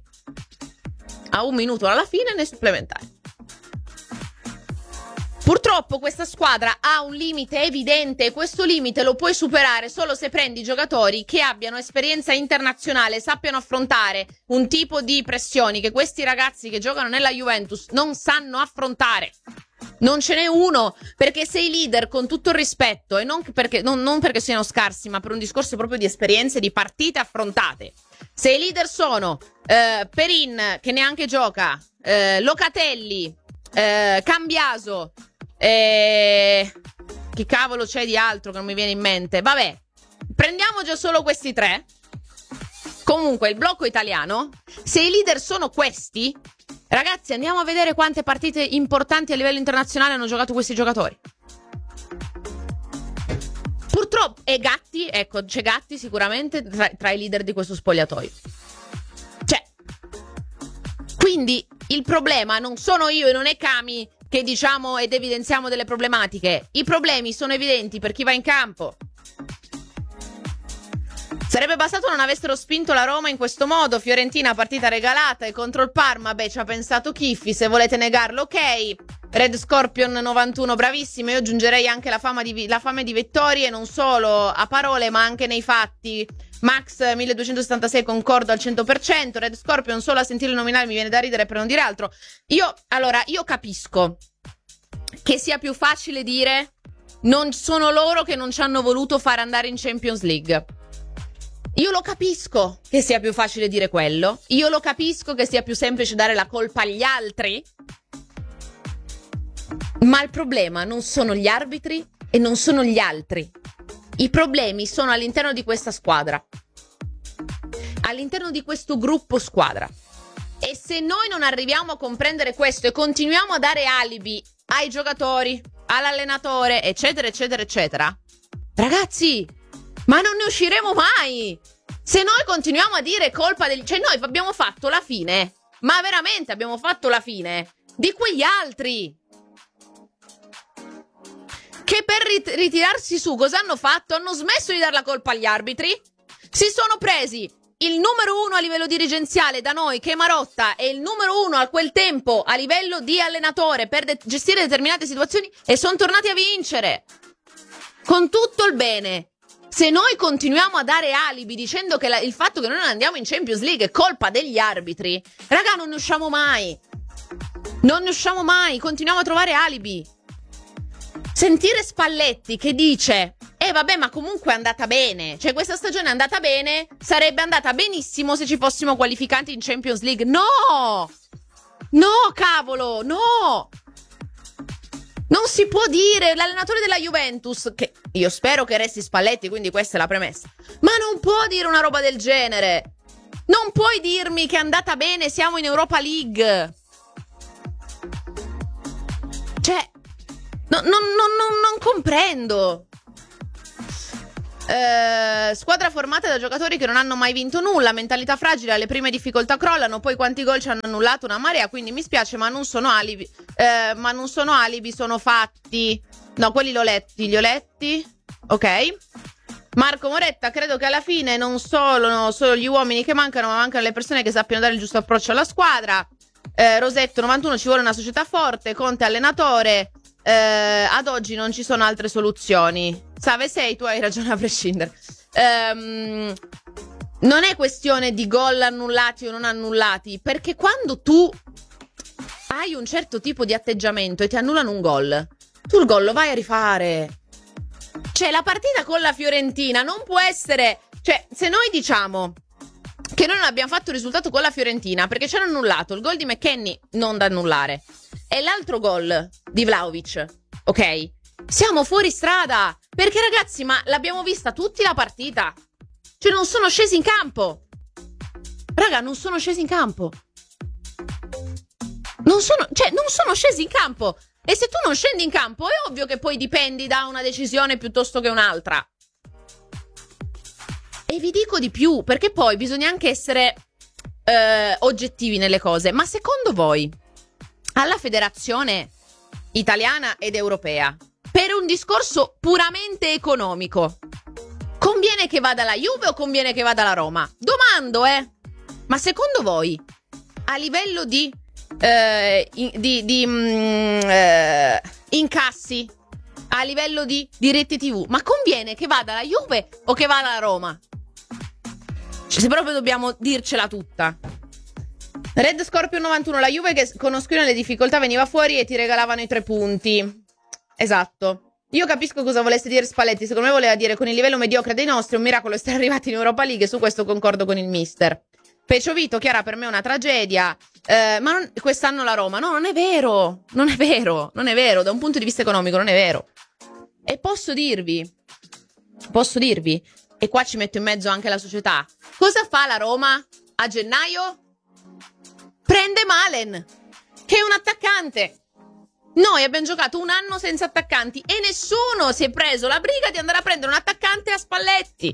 a 1 minuto alla fine nei supplementari. Purtroppo questa squadra ha un limite evidente, e questo limite lo puoi superare solo se prendi giocatori che abbiano esperienza internazionale, sappiano affrontare un tipo di pressioni che questi ragazzi che giocano nella Juventus non sanno affrontare. Non ce n'è uno, perché sei leader, con tutto il rispetto, e non perché siano scarsi, ma per un discorso proprio di esperienze, di partite affrontate. Se i leader sono Perin, che neanche gioca, Locatelli, Cambiaso, che cavolo c'è di altro che non mi viene in mente? Vabbè, prendiamo già solo questi tre. Comunque il blocco italiano, se i leader sono questi, ragazzi, andiamo a vedere quante partite importanti a livello internazionale hanno giocato questi giocatori. Purtroppo, e Gatti, ecco, c'è Gatti sicuramente tra i leader di questo spogliatoio. Cioè, quindi il problema non sono io e non è Cami che diciamo ed evidenziamo delle problematiche. I problemi sono evidenti per chi va in campo. Sarebbe bastato non avessero spinto la Roma in questo modo. Fiorentina partita regalata, e contro il Parma, beh, ci ha pensato Chiffi, se volete negarlo ok. Red Scorpion 91, bravissimo. Io aggiungerei anche la fame di vittorie, non solo a parole ma anche nei fatti. Max 1276, concordo al 100%. Red Scorpion, solo a sentirlo nominare mi viene da ridere, per non dire altro. Io capisco che sia più facile dire non sono loro che non ci hanno voluto fare andare in Champions League. Io lo capisco che sia più facile dire quello. Io lo capisco che sia più semplice dare la colpa agli altri. Ma il problema non sono gli arbitri e non sono gli altri. I problemi sono all'interno di questa squadra, all'interno di questo gruppo squadra. E se noi non arriviamo a comprendere questo e continuiamo a dare alibi ai giocatori, all'allenatore, eccetera, eccetera, eccetera, ragazzi, ma non ne usciremo mai. Se noi continuiamo a dire colpa del... Cioè noi abbiamo fatto la fine, ma veramente abbiamo fatto la fine di quegli altri che per ritirarsi su cosa hanno fatto? Hanno smesso di dare la colpa agli arbitri, si sono presi il numero 1 a livello dirigenziale da noi, che è Marotta, e il numero 1 a quel tempo a livello di allenatore per gestire determinate situazioni, e sono tornati a vincere con tutto il bene. Se noi continuiamo a dare alibi dicendo che il fatto che noi non andiamo in Champions League è colpa degli arbitri, raga, non ne usciamo mai. Non ne usciamo mai, continuiamo a trovare alibi. Sentire Spalletti che dice vabbè, ma comunque è andata bene, cioè questa stagione è andata bene, sarebbe andata benissimo se ci fossimo qualificati in Champions League. No, cavolo, no, non si può dire. L'allenatore della Juventus, che io spero che resti Spalletti, quindi questa è la premessa, ma non può dire una roba del genere. Non puoi dirmi che è andata bene, siamo in Europa League. Cioè, non comprendo. Squadra formata da giocatori che non hanno mai vinto nulla, mentalità fragile, alle prime difficoltà crollano, poi quanti gol ci hanno annullato, una marea, quindi mi spiace, ma non sono alibi, sono fatti. No, quelli li ho letti. Ok. Marco Moretta, credo che alla fine non sono solo gli uomini che mancano, ma mancano le persone che sappiano dare il giusto approccio alla squadra. Rosetto 91, ci vuole una società forte, Conte allenatore. Ad oggi non ci sono altre soluzioni. Save sei, tu hai ragione a prescindere. Non è questione di gol annullati o non annullati, perché quando tu hai un certo tipo di atteggiamento e ti annullano un gol, tu il gol lo vai a rifare. Cioè, la partita con la Fiorentina non può essere, cioè, se noi diciamo che noi non abbiamo fatto il risultato con la Fiorentina perché ci hanno annullato il gol di McKennie, non da annullare, e l'altro gol di Vlahovic, ok? Siamo fuori strada, perché ragazzi, ma l'abbiamo vista tutti la partita. Cioè, non sono scesi in campo. Raga, non sono scesi in campo. Non sono scesi in campo. E se tu non scendi in campo, è ovvio che poi dipendi da una decisione piuttosto che un'altra. E vi dico di più, perché poi bisogna anche essere oggettivi nelle cose. Ma secondo voi, alla federazione italiana ed europea, per un discorso puramente economico, conviene che vada la Juve o conviene che vada la Roma? Domando, ma secondo voi, a livello di incassi, a livello di rete TV, ma conviene che vada la Juve o che vada la Roma? Cioè, se proprio dobbiamo dircela tutta. Red Scorpion 91, la Juve che con Ospina le difficoltà veniva fuori e ti regalavano i 3 punti. Esatto. Io capisco cosa volesse dire Spalletti, secondo me voleva dire con il livello mediocre dei nostri un miracolo essere arrivati in Europa League, e su questo concordo con il mister. Pecio Vito, Chiara, per me è una tragedia, ma quest'anno la Roma, no, non è vero, da un punto di vista economico non è vero. E posso dirvi, e qua ci metto in mezzo anche la società, cosa fa la Roma a gennaio? Prende Malen, che è un attaccante. Noi abbiamo giocato un anno senza attaccanti e nessuno si è preso la briga di andare a prendere un attaccante a Spalletti.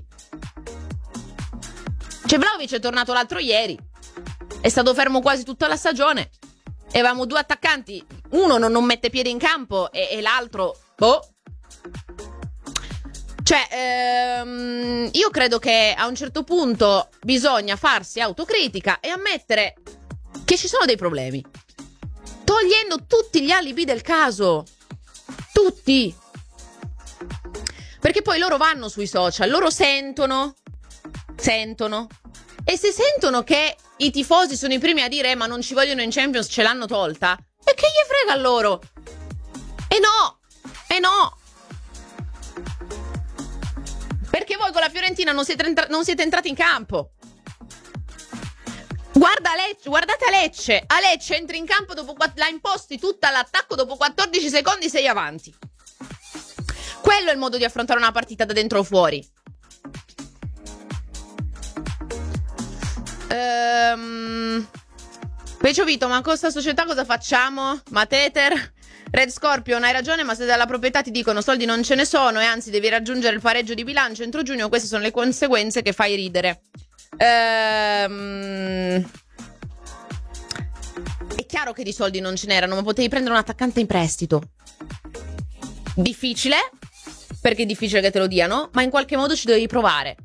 Cioè, Vlahovic è tornato l'altro ieri, è stato fermo quasi tutta la stagione, e avevamo 2 attaccanti, uno non mette piede in campo e l'altro, boh. Cioè, io credo che a un certo punto bisogna farsi autocritica e ammettere che ci sono dei problemi, togliendo tutti gli alibi del caso, tutti, perché poi loro vanno sui social, loro sentono, e se sentono che i tifosi sono i primi a dire ma non ci vogliono in Champions, ce l'hanno tolta, e che gli frega a loro? E no, perché voi con la Fiorentina non siete entrati in campo. Guardate a Lecce. A Lecce entri in campo, la imposti tutta all'attacco, dopo 14 secondi sei avanti. Quello è il modo di affrontare una partita da dentro o fuori. Pecio Vito, ma con sta società cosa facciamo? Ma Teter? Red Scorpion, hai ragione, ma se dalla proprietà ti dicono soldi non ce ne sono e anzi devi raggiungere il pareggio di bilancio entro giugno, queste sono le conseguenze che fai ridere. È chiaro che di soldi non ce n'erano, ma potevi prendere un attaccante in prestito. Difficile, perché è difficile che te lo diano, ma in qualche modo ci dovevi provare.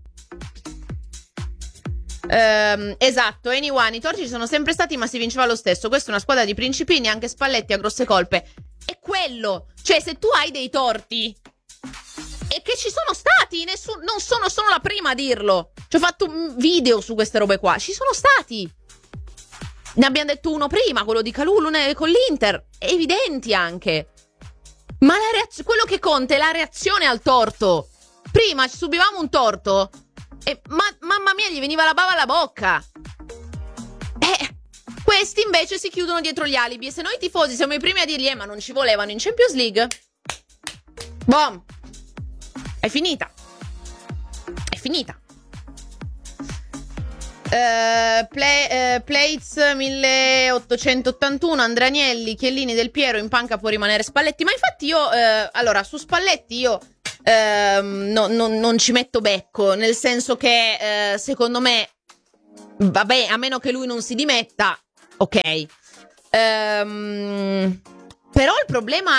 Esatto, anyone, i torti ci sono sempre stati, ma si vinceva lo stesso. Questa è una squadra di principini, anche Spalletti ha grosse colpe. È quello, cioè se tu hai dei torti e che Perché ci sono stati, non sono la prima a dirlo. Ci ho fatto un video su queste robe qua. Ci sono stati. Ne abbiamo detto uno prima, quello di Kalulu con l'Inter. Evidenti anche. Ma quello che conta è la reazione al torto. Prima ci subivamo un torto e mamma mia, gli veniva la bava alla bocca. Questi invece si chiudono dietro gli alibi. E se noi tifosi siamo i primi a dirgli ma non ci volevano in Champions League, boom, è finita. Plates 1881, Andrea Agnelli, Chiellini, Del Piero, in panca può rimanere Spalletti. Ma infatti io allora su Spalletti io non ci metto becco, nel senso che secondo me, vabbè, a meno che lui non si dimetta, ok. Però il problema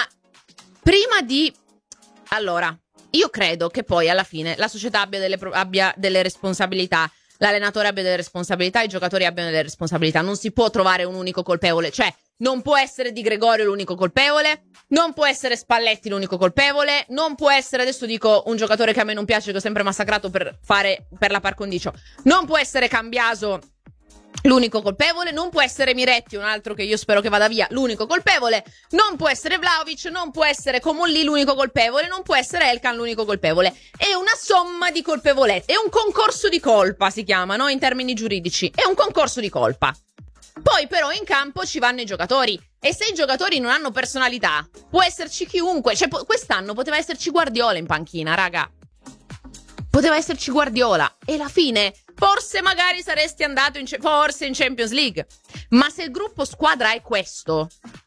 allora, io credo che poi alla fine la società abbia delle responsabilità, l'allenatore abbia delle responsabilità, i giocatori abbiano delle responsabilità. Non si può trovare un unico colpevole, cioè non può essere Di Gregorio l'unico colpevole, non può essere Spalletti l'unico colpevole, non può essere, adesso dico un giocatore che a me non piace, che ho sempre massacrato per la par condicio, non può essere Cambiaso l'unico colpevole, non può essere Miretti, un altro che io spero che vada via, l'unico colpevole, non può essere Vlahovic, non può essere Comolli l'unico colpevole, non può essere Elkan l'unico colpevole. È una somma di colpevolezze, è un concorso di colpa, si chiama, no? In termini giuridici, è un concorso di colpa. Poi però in campo ci vanno i giocatori, e se i giocatori non hanno personalità può esserci chiunque, cioè quest'anno poteva esserci Guardiola in panchina, raga, poteva esserci Guardiola, e alla fine forse magari saresti andato in Champions League. Ma se il gruppo squadra è questo,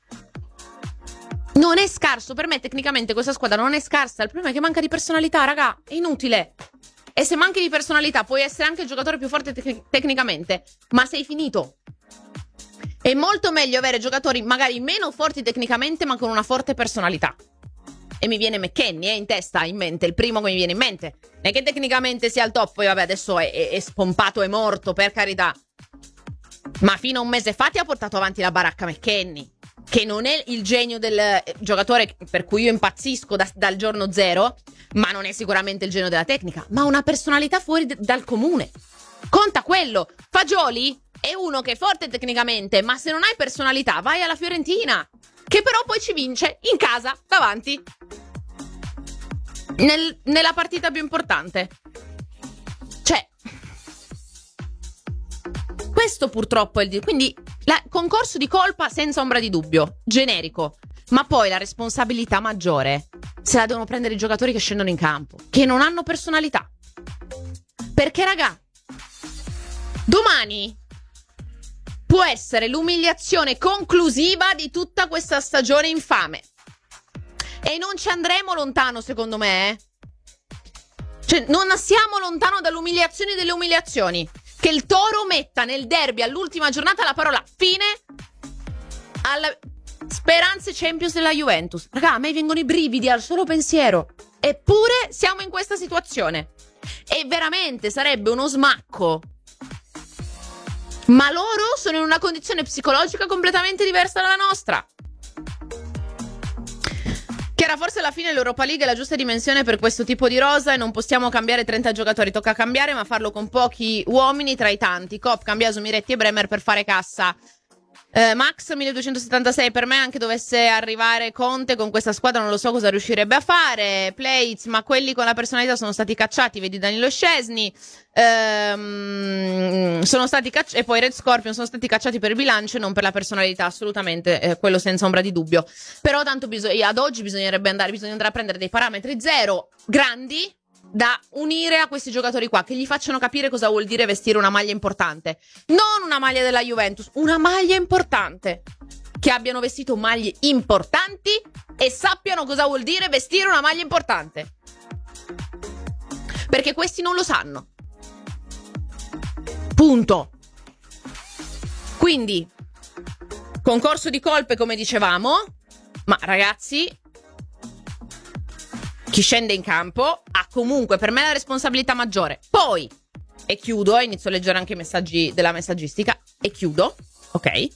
non è scarso. Per me tecnicamente questa squadra non è scarsa, il problema è che manca di personalità, raga, è inutile. E se manchi di personalità puoi essere anche il giocatore più forte tecnicamente, ma sei finito. È molto meglio avere giocatori magari meno forti tecnicamente ma con una forte personalità. E mi viene McKennie in mente, il primo che mi viene in mente. Non è che tecnicamente sia al top, poi vabbè adesso è spompato, è morto, per carità. Ma fino a un mese fa ti ha portato avanti la baracca McKennie, che non è il genio del giocatore per cui io impazzisco dal giorno zero, ma non è sicuramente il genio della tecnica, ma una personalità fuori dal comune. Conta quello. Fagioli è uno che è forte tecnicamente, ma se non hai personalità vai alla Fiorentina, che però poi ci vince in casa, davanti, nella partita più importante. Cioè, questo purtroppo è il quindi concorso di colpa senza ombra di dubbio, generico. Ma poi la responsabilità maggiore se la devono prendere i giocatori che scendono in campo, che non hanno personalità. Perché raga, domani può essere l'umiliazione conclusiva di tutta questa stagione infame. E non ci andremo lontano, secondo me. Cioè, non siamo lontano dall'umiliazione delle umiliazioni. Che il Toro metta nel derby all'ultima giornata la parola fine alle speranze Champions della Juventus. Raga, a me vengono i brividi al solo pensiero. Eppure siamo in questa situazione. E veramente sarebbe uno smacco. Ma loro sono in una condizione psicologica completamente diversa dalla nostra. Chiara, forse alla fine l'Europa League è la giusta dimensione per questo tipo di rosa e non possiamo cambiare 30 giocatori. Tocca cambiare, ma farlo con pochi uomini tra i tanti. Kopp, Cambiaso, Miretti e Bremer per fare cassa. Max 1276, per me anche dovesse arrivare Conte con questa squadra non lo so cosa riuscirebbe a fare. Plates, ma quelli con la personalità sono stati cacciati, vedi Danilo Szczesny, sono stati e poi Red Scorpion sono stati cacciati per il bilancio e non per la personalità, assolutamente, quello senza ombra di dubbio. Però tanto ad oggi bisogna andare a prendere dei parametri zero grandi da unire a questi giocatori qua, che gli facciano capire cosa vuol dire vestire una maglia importante. Non una maglia della Juventus, una maglia importante. Che abbiano vestito maglie importanti e sappiano cosa vuol dire vestire una maglia importante. Perché questi non lo sanno. Punto. Quindi, concorso di colpe come dicevamo, ma ragazzi, chi scende in campo ha comunque per me la responsabilità maggiore. Poi, e chiudo, inizio a leggere anche i messaggi della messaggistica, e chiudo, ok?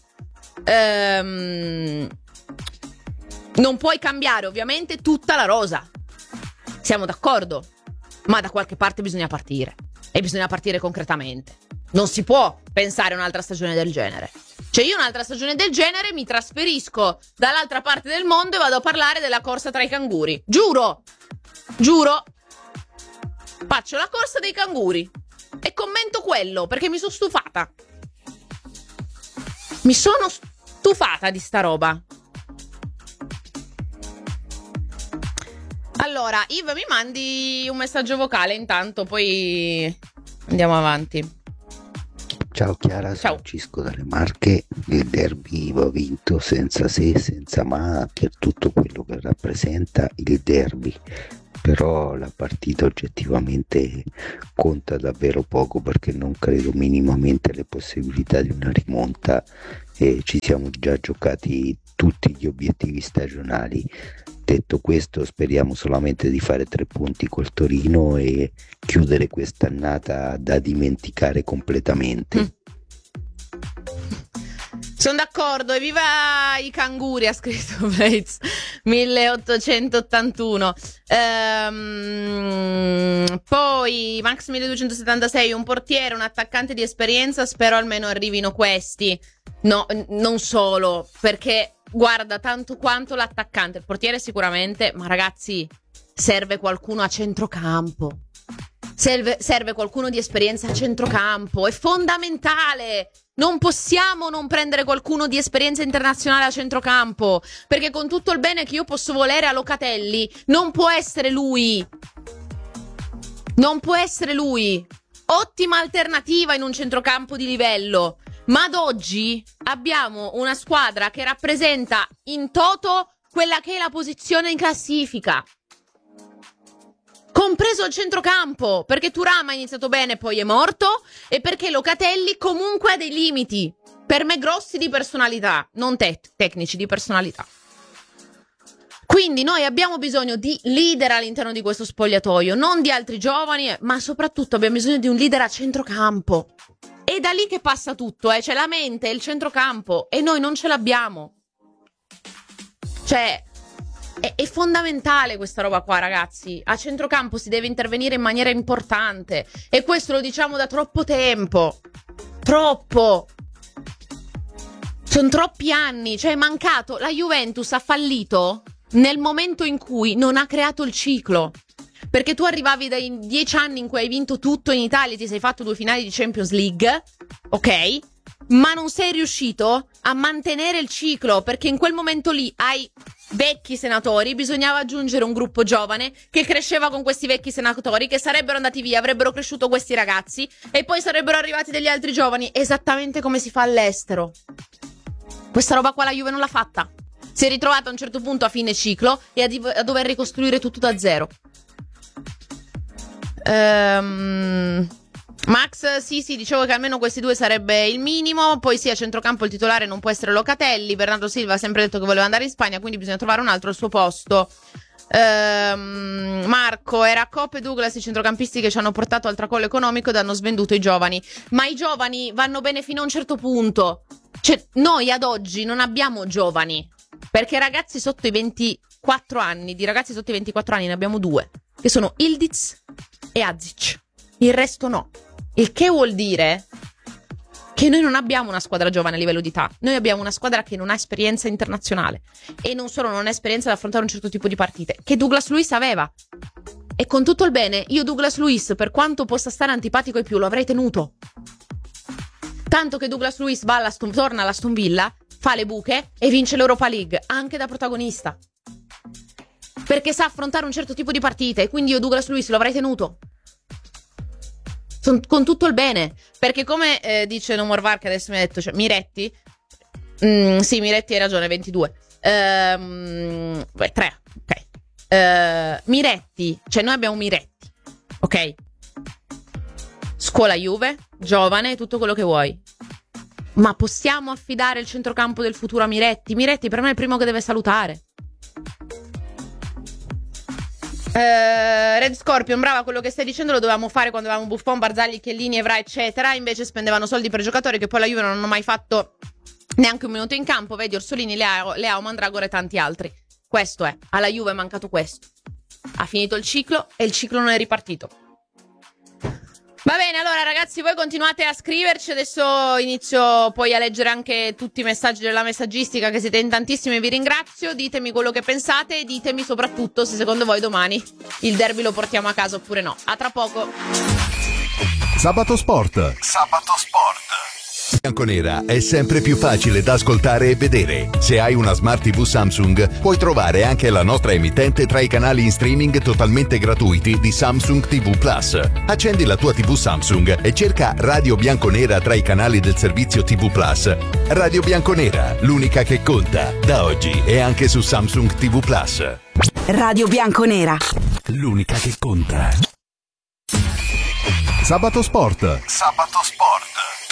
Non puoi cambiare ovviamente tutta la rosa. Siamo d'accordo, ma da qualche parte bisogna partire, e bisogna partire concretamente. Non si può pensare a un'altra stagione del genere. Cioè, io un'altra stagione del genere mi trasferisco dall'altra parte del mondo e vado a parlare della corsa tra i canguri. Giuro, faccio la corsa dei canguri e commento quello, perché mi sono stufata. Mi sono stufata di sta roba. Allora, Yves, mi mandi un messaggio vocale intanto, poi andiamo avanti. Ciao Chiara, Ciao. sono Cisco dalle Marche. Il derby va vinto senza se, senza ma, per tutto quello che rappresenta il derby. Però la partita oggettivamente conta davvero poco, perché non credo minimamente alle possibilità di una rimonta e ci siamo già giocati tutti gli obiettivi stagionali. Detto questo, speriamo solamente di fare 3 punti col Torino e chiudere quest'annata da dimenticare completamente. Sono d'accordo, e viva i canguri, ha scritto Blades 1881. Poi Max 1276, un portiere, un attaccante di esperienza, spero almeno arrivino questi. No, non solo, perché guarda, tanto quanto l'attaccante, il portiere sicuramente, ma ragazzi, serve qualcuno a centrocampo. Serve qualcuno di esperienza a centrocampo, è fondamentale. Non possiamo non prendere qualcuno di esperienza internazionale a centrocampo, perché con tutto il bene che io posso volere a Locatelli, non può essere lui. Non può essere lui. Ottima alternativa in un centrocampo di livello, ma ad oggi abbiamo una squadra che rappresenta in toto quella che è la posizione in classifica, compreso il centrocampo, perché Thuram ha iniziato bene poi è morto, e perché Locatelli comunque ha dei limiti, per me grossi, di personalità, non tecnici, di personalità. Quindi noi abbiamo bisogno di leader all'interno di questo spogliatoio, non di altri giovani, ma soprattutto abbiamo bisogno di un leader a centrocampo. È da lì che passa tutto, c'è la mente e il centrocampo, e noi non ce l'abbiamo. Cioè, è fondamentale questa roba qua, ragazzi. A centrocampo si deve intervenire in maniera importante, e questo lo diciamo da troppo tempo. Troppo. Sono troppi anni. Cioè, è mancato. La Juventus ha fallito nel momento in cui non ha creato il ciclo. Perché tu arrivavi dai 10 anni in cui hai vinto tutto in Italia, ti sei fatto 2 finali di Champions League, ok? Ma non sei riuscito a mantenere il ciclo, perché in quel momento lì ai vecchi senatori bisognava aggiungere un gruppo giovane che cresceva con questi vecchi senatori, che sarebbero andati via, avrebbero cresciuto questi ragazzi e poi sarebbero arrivati degli altri giovani, esattamente come si fa all'estero. Questa roba qua la Juve non l'ha fatta. Si è ritrovata a un certo punto a fine ciclo e a dover ricostruire tutto da zero. Max, sì, dicevo che almeno questi 2 sarebbe il minimo. Poi sì, a centrocampo il titolare non può essere Locatelli. Bernardo Silva ha sempre detto che voleva andare in Spagna, quindi bisogna trovare un altro al suo posto. Marco, era Coppe e Douglas i centrocampisti che ci hanno portato al tracollo economico ed hanno svenduto i giovani. Ma i giovani vanno bene fino a un certo punto. Cioè, noi ad oggi non abbiamo giovani, perché ragazzi sotto i 24 anni, di ragazzi sotto i 24 anni ne abbiamo 2, che sono Ildiz e Azic. Il resto no. Il che vuol dire che noi non abbiamo una squadra giovane a livello di età. Noi abbiamo una squadra che non ha esperienza internazionale, e non solo non ha esperienza ad affrontare un certo tipo di partite, che Douglas Luiz aveva. E con tutto il bene, io Douglas Luiz, per quanto possa stare antipatico ai più, lo avrei tenuto. Tanto che Douglas Luiz torna all'Aston Villa, fa le buche e vince l'Europa League, anche da protagonista. Perché sa affrontare un certo tipo di partite, e quindi io Douglas Luiz lo avrei tenuto. Con tutto il bene, perché come dice No More VAR, che adesso mi ha detto, cioè, Miretti, sì, Miretti hai ragione, 22, 3, ok, Miretti, cioè noi abbiamo Miretti, ok, scuola Juve, giovane, tutto quello che vuoi, ma possiamo affidare il centrocampo del futuro a Miretti? Miretti per me è il primo che deve salutare. Red Scorpion, brava, quello che stai dicendo lo dovevamo fare quando avevamo Buffon, Barzagli, Chiellini, Evra eccetera. Invece spendevano soldi per giocatori che poi la Juve non hanno mai fatto neanche un minuto in campo. Vedi Orsolini, Leao, Mandragora e tanti altri. Questo è, alla Juve è mancato questo. Ha finito il ciclo e il ciclo non è ripartito. Va bene, allora ragazzi, voi continuate a scriverci, adesso inizio poi a leggere anche tutti i messaggi della messaggistica, che siete in tantissimi e vi ringrazio. Ditemi quello che pensate e ditemi soprattutto se secondo voi domani il derby lo portiamo a casa oppure no. A tra poco. Sabato Sport. Bianconera è sempre più facile da ascoltare e vedere. Se hai una Smart TV Samsung, puoi trovare anche la nostra emittente tra i canali in streaming totalmente gratuiti di Samsung TV Plus. Accendi la tua TV Samsung e cerca Radio Bianconera tra i canali del servizio TV Plus. Radio Bianconera, l'unica che conta, da oggi e anche su Samsung TV Plus. Radio Bianconera, l'unica che conta. Sabato Sport.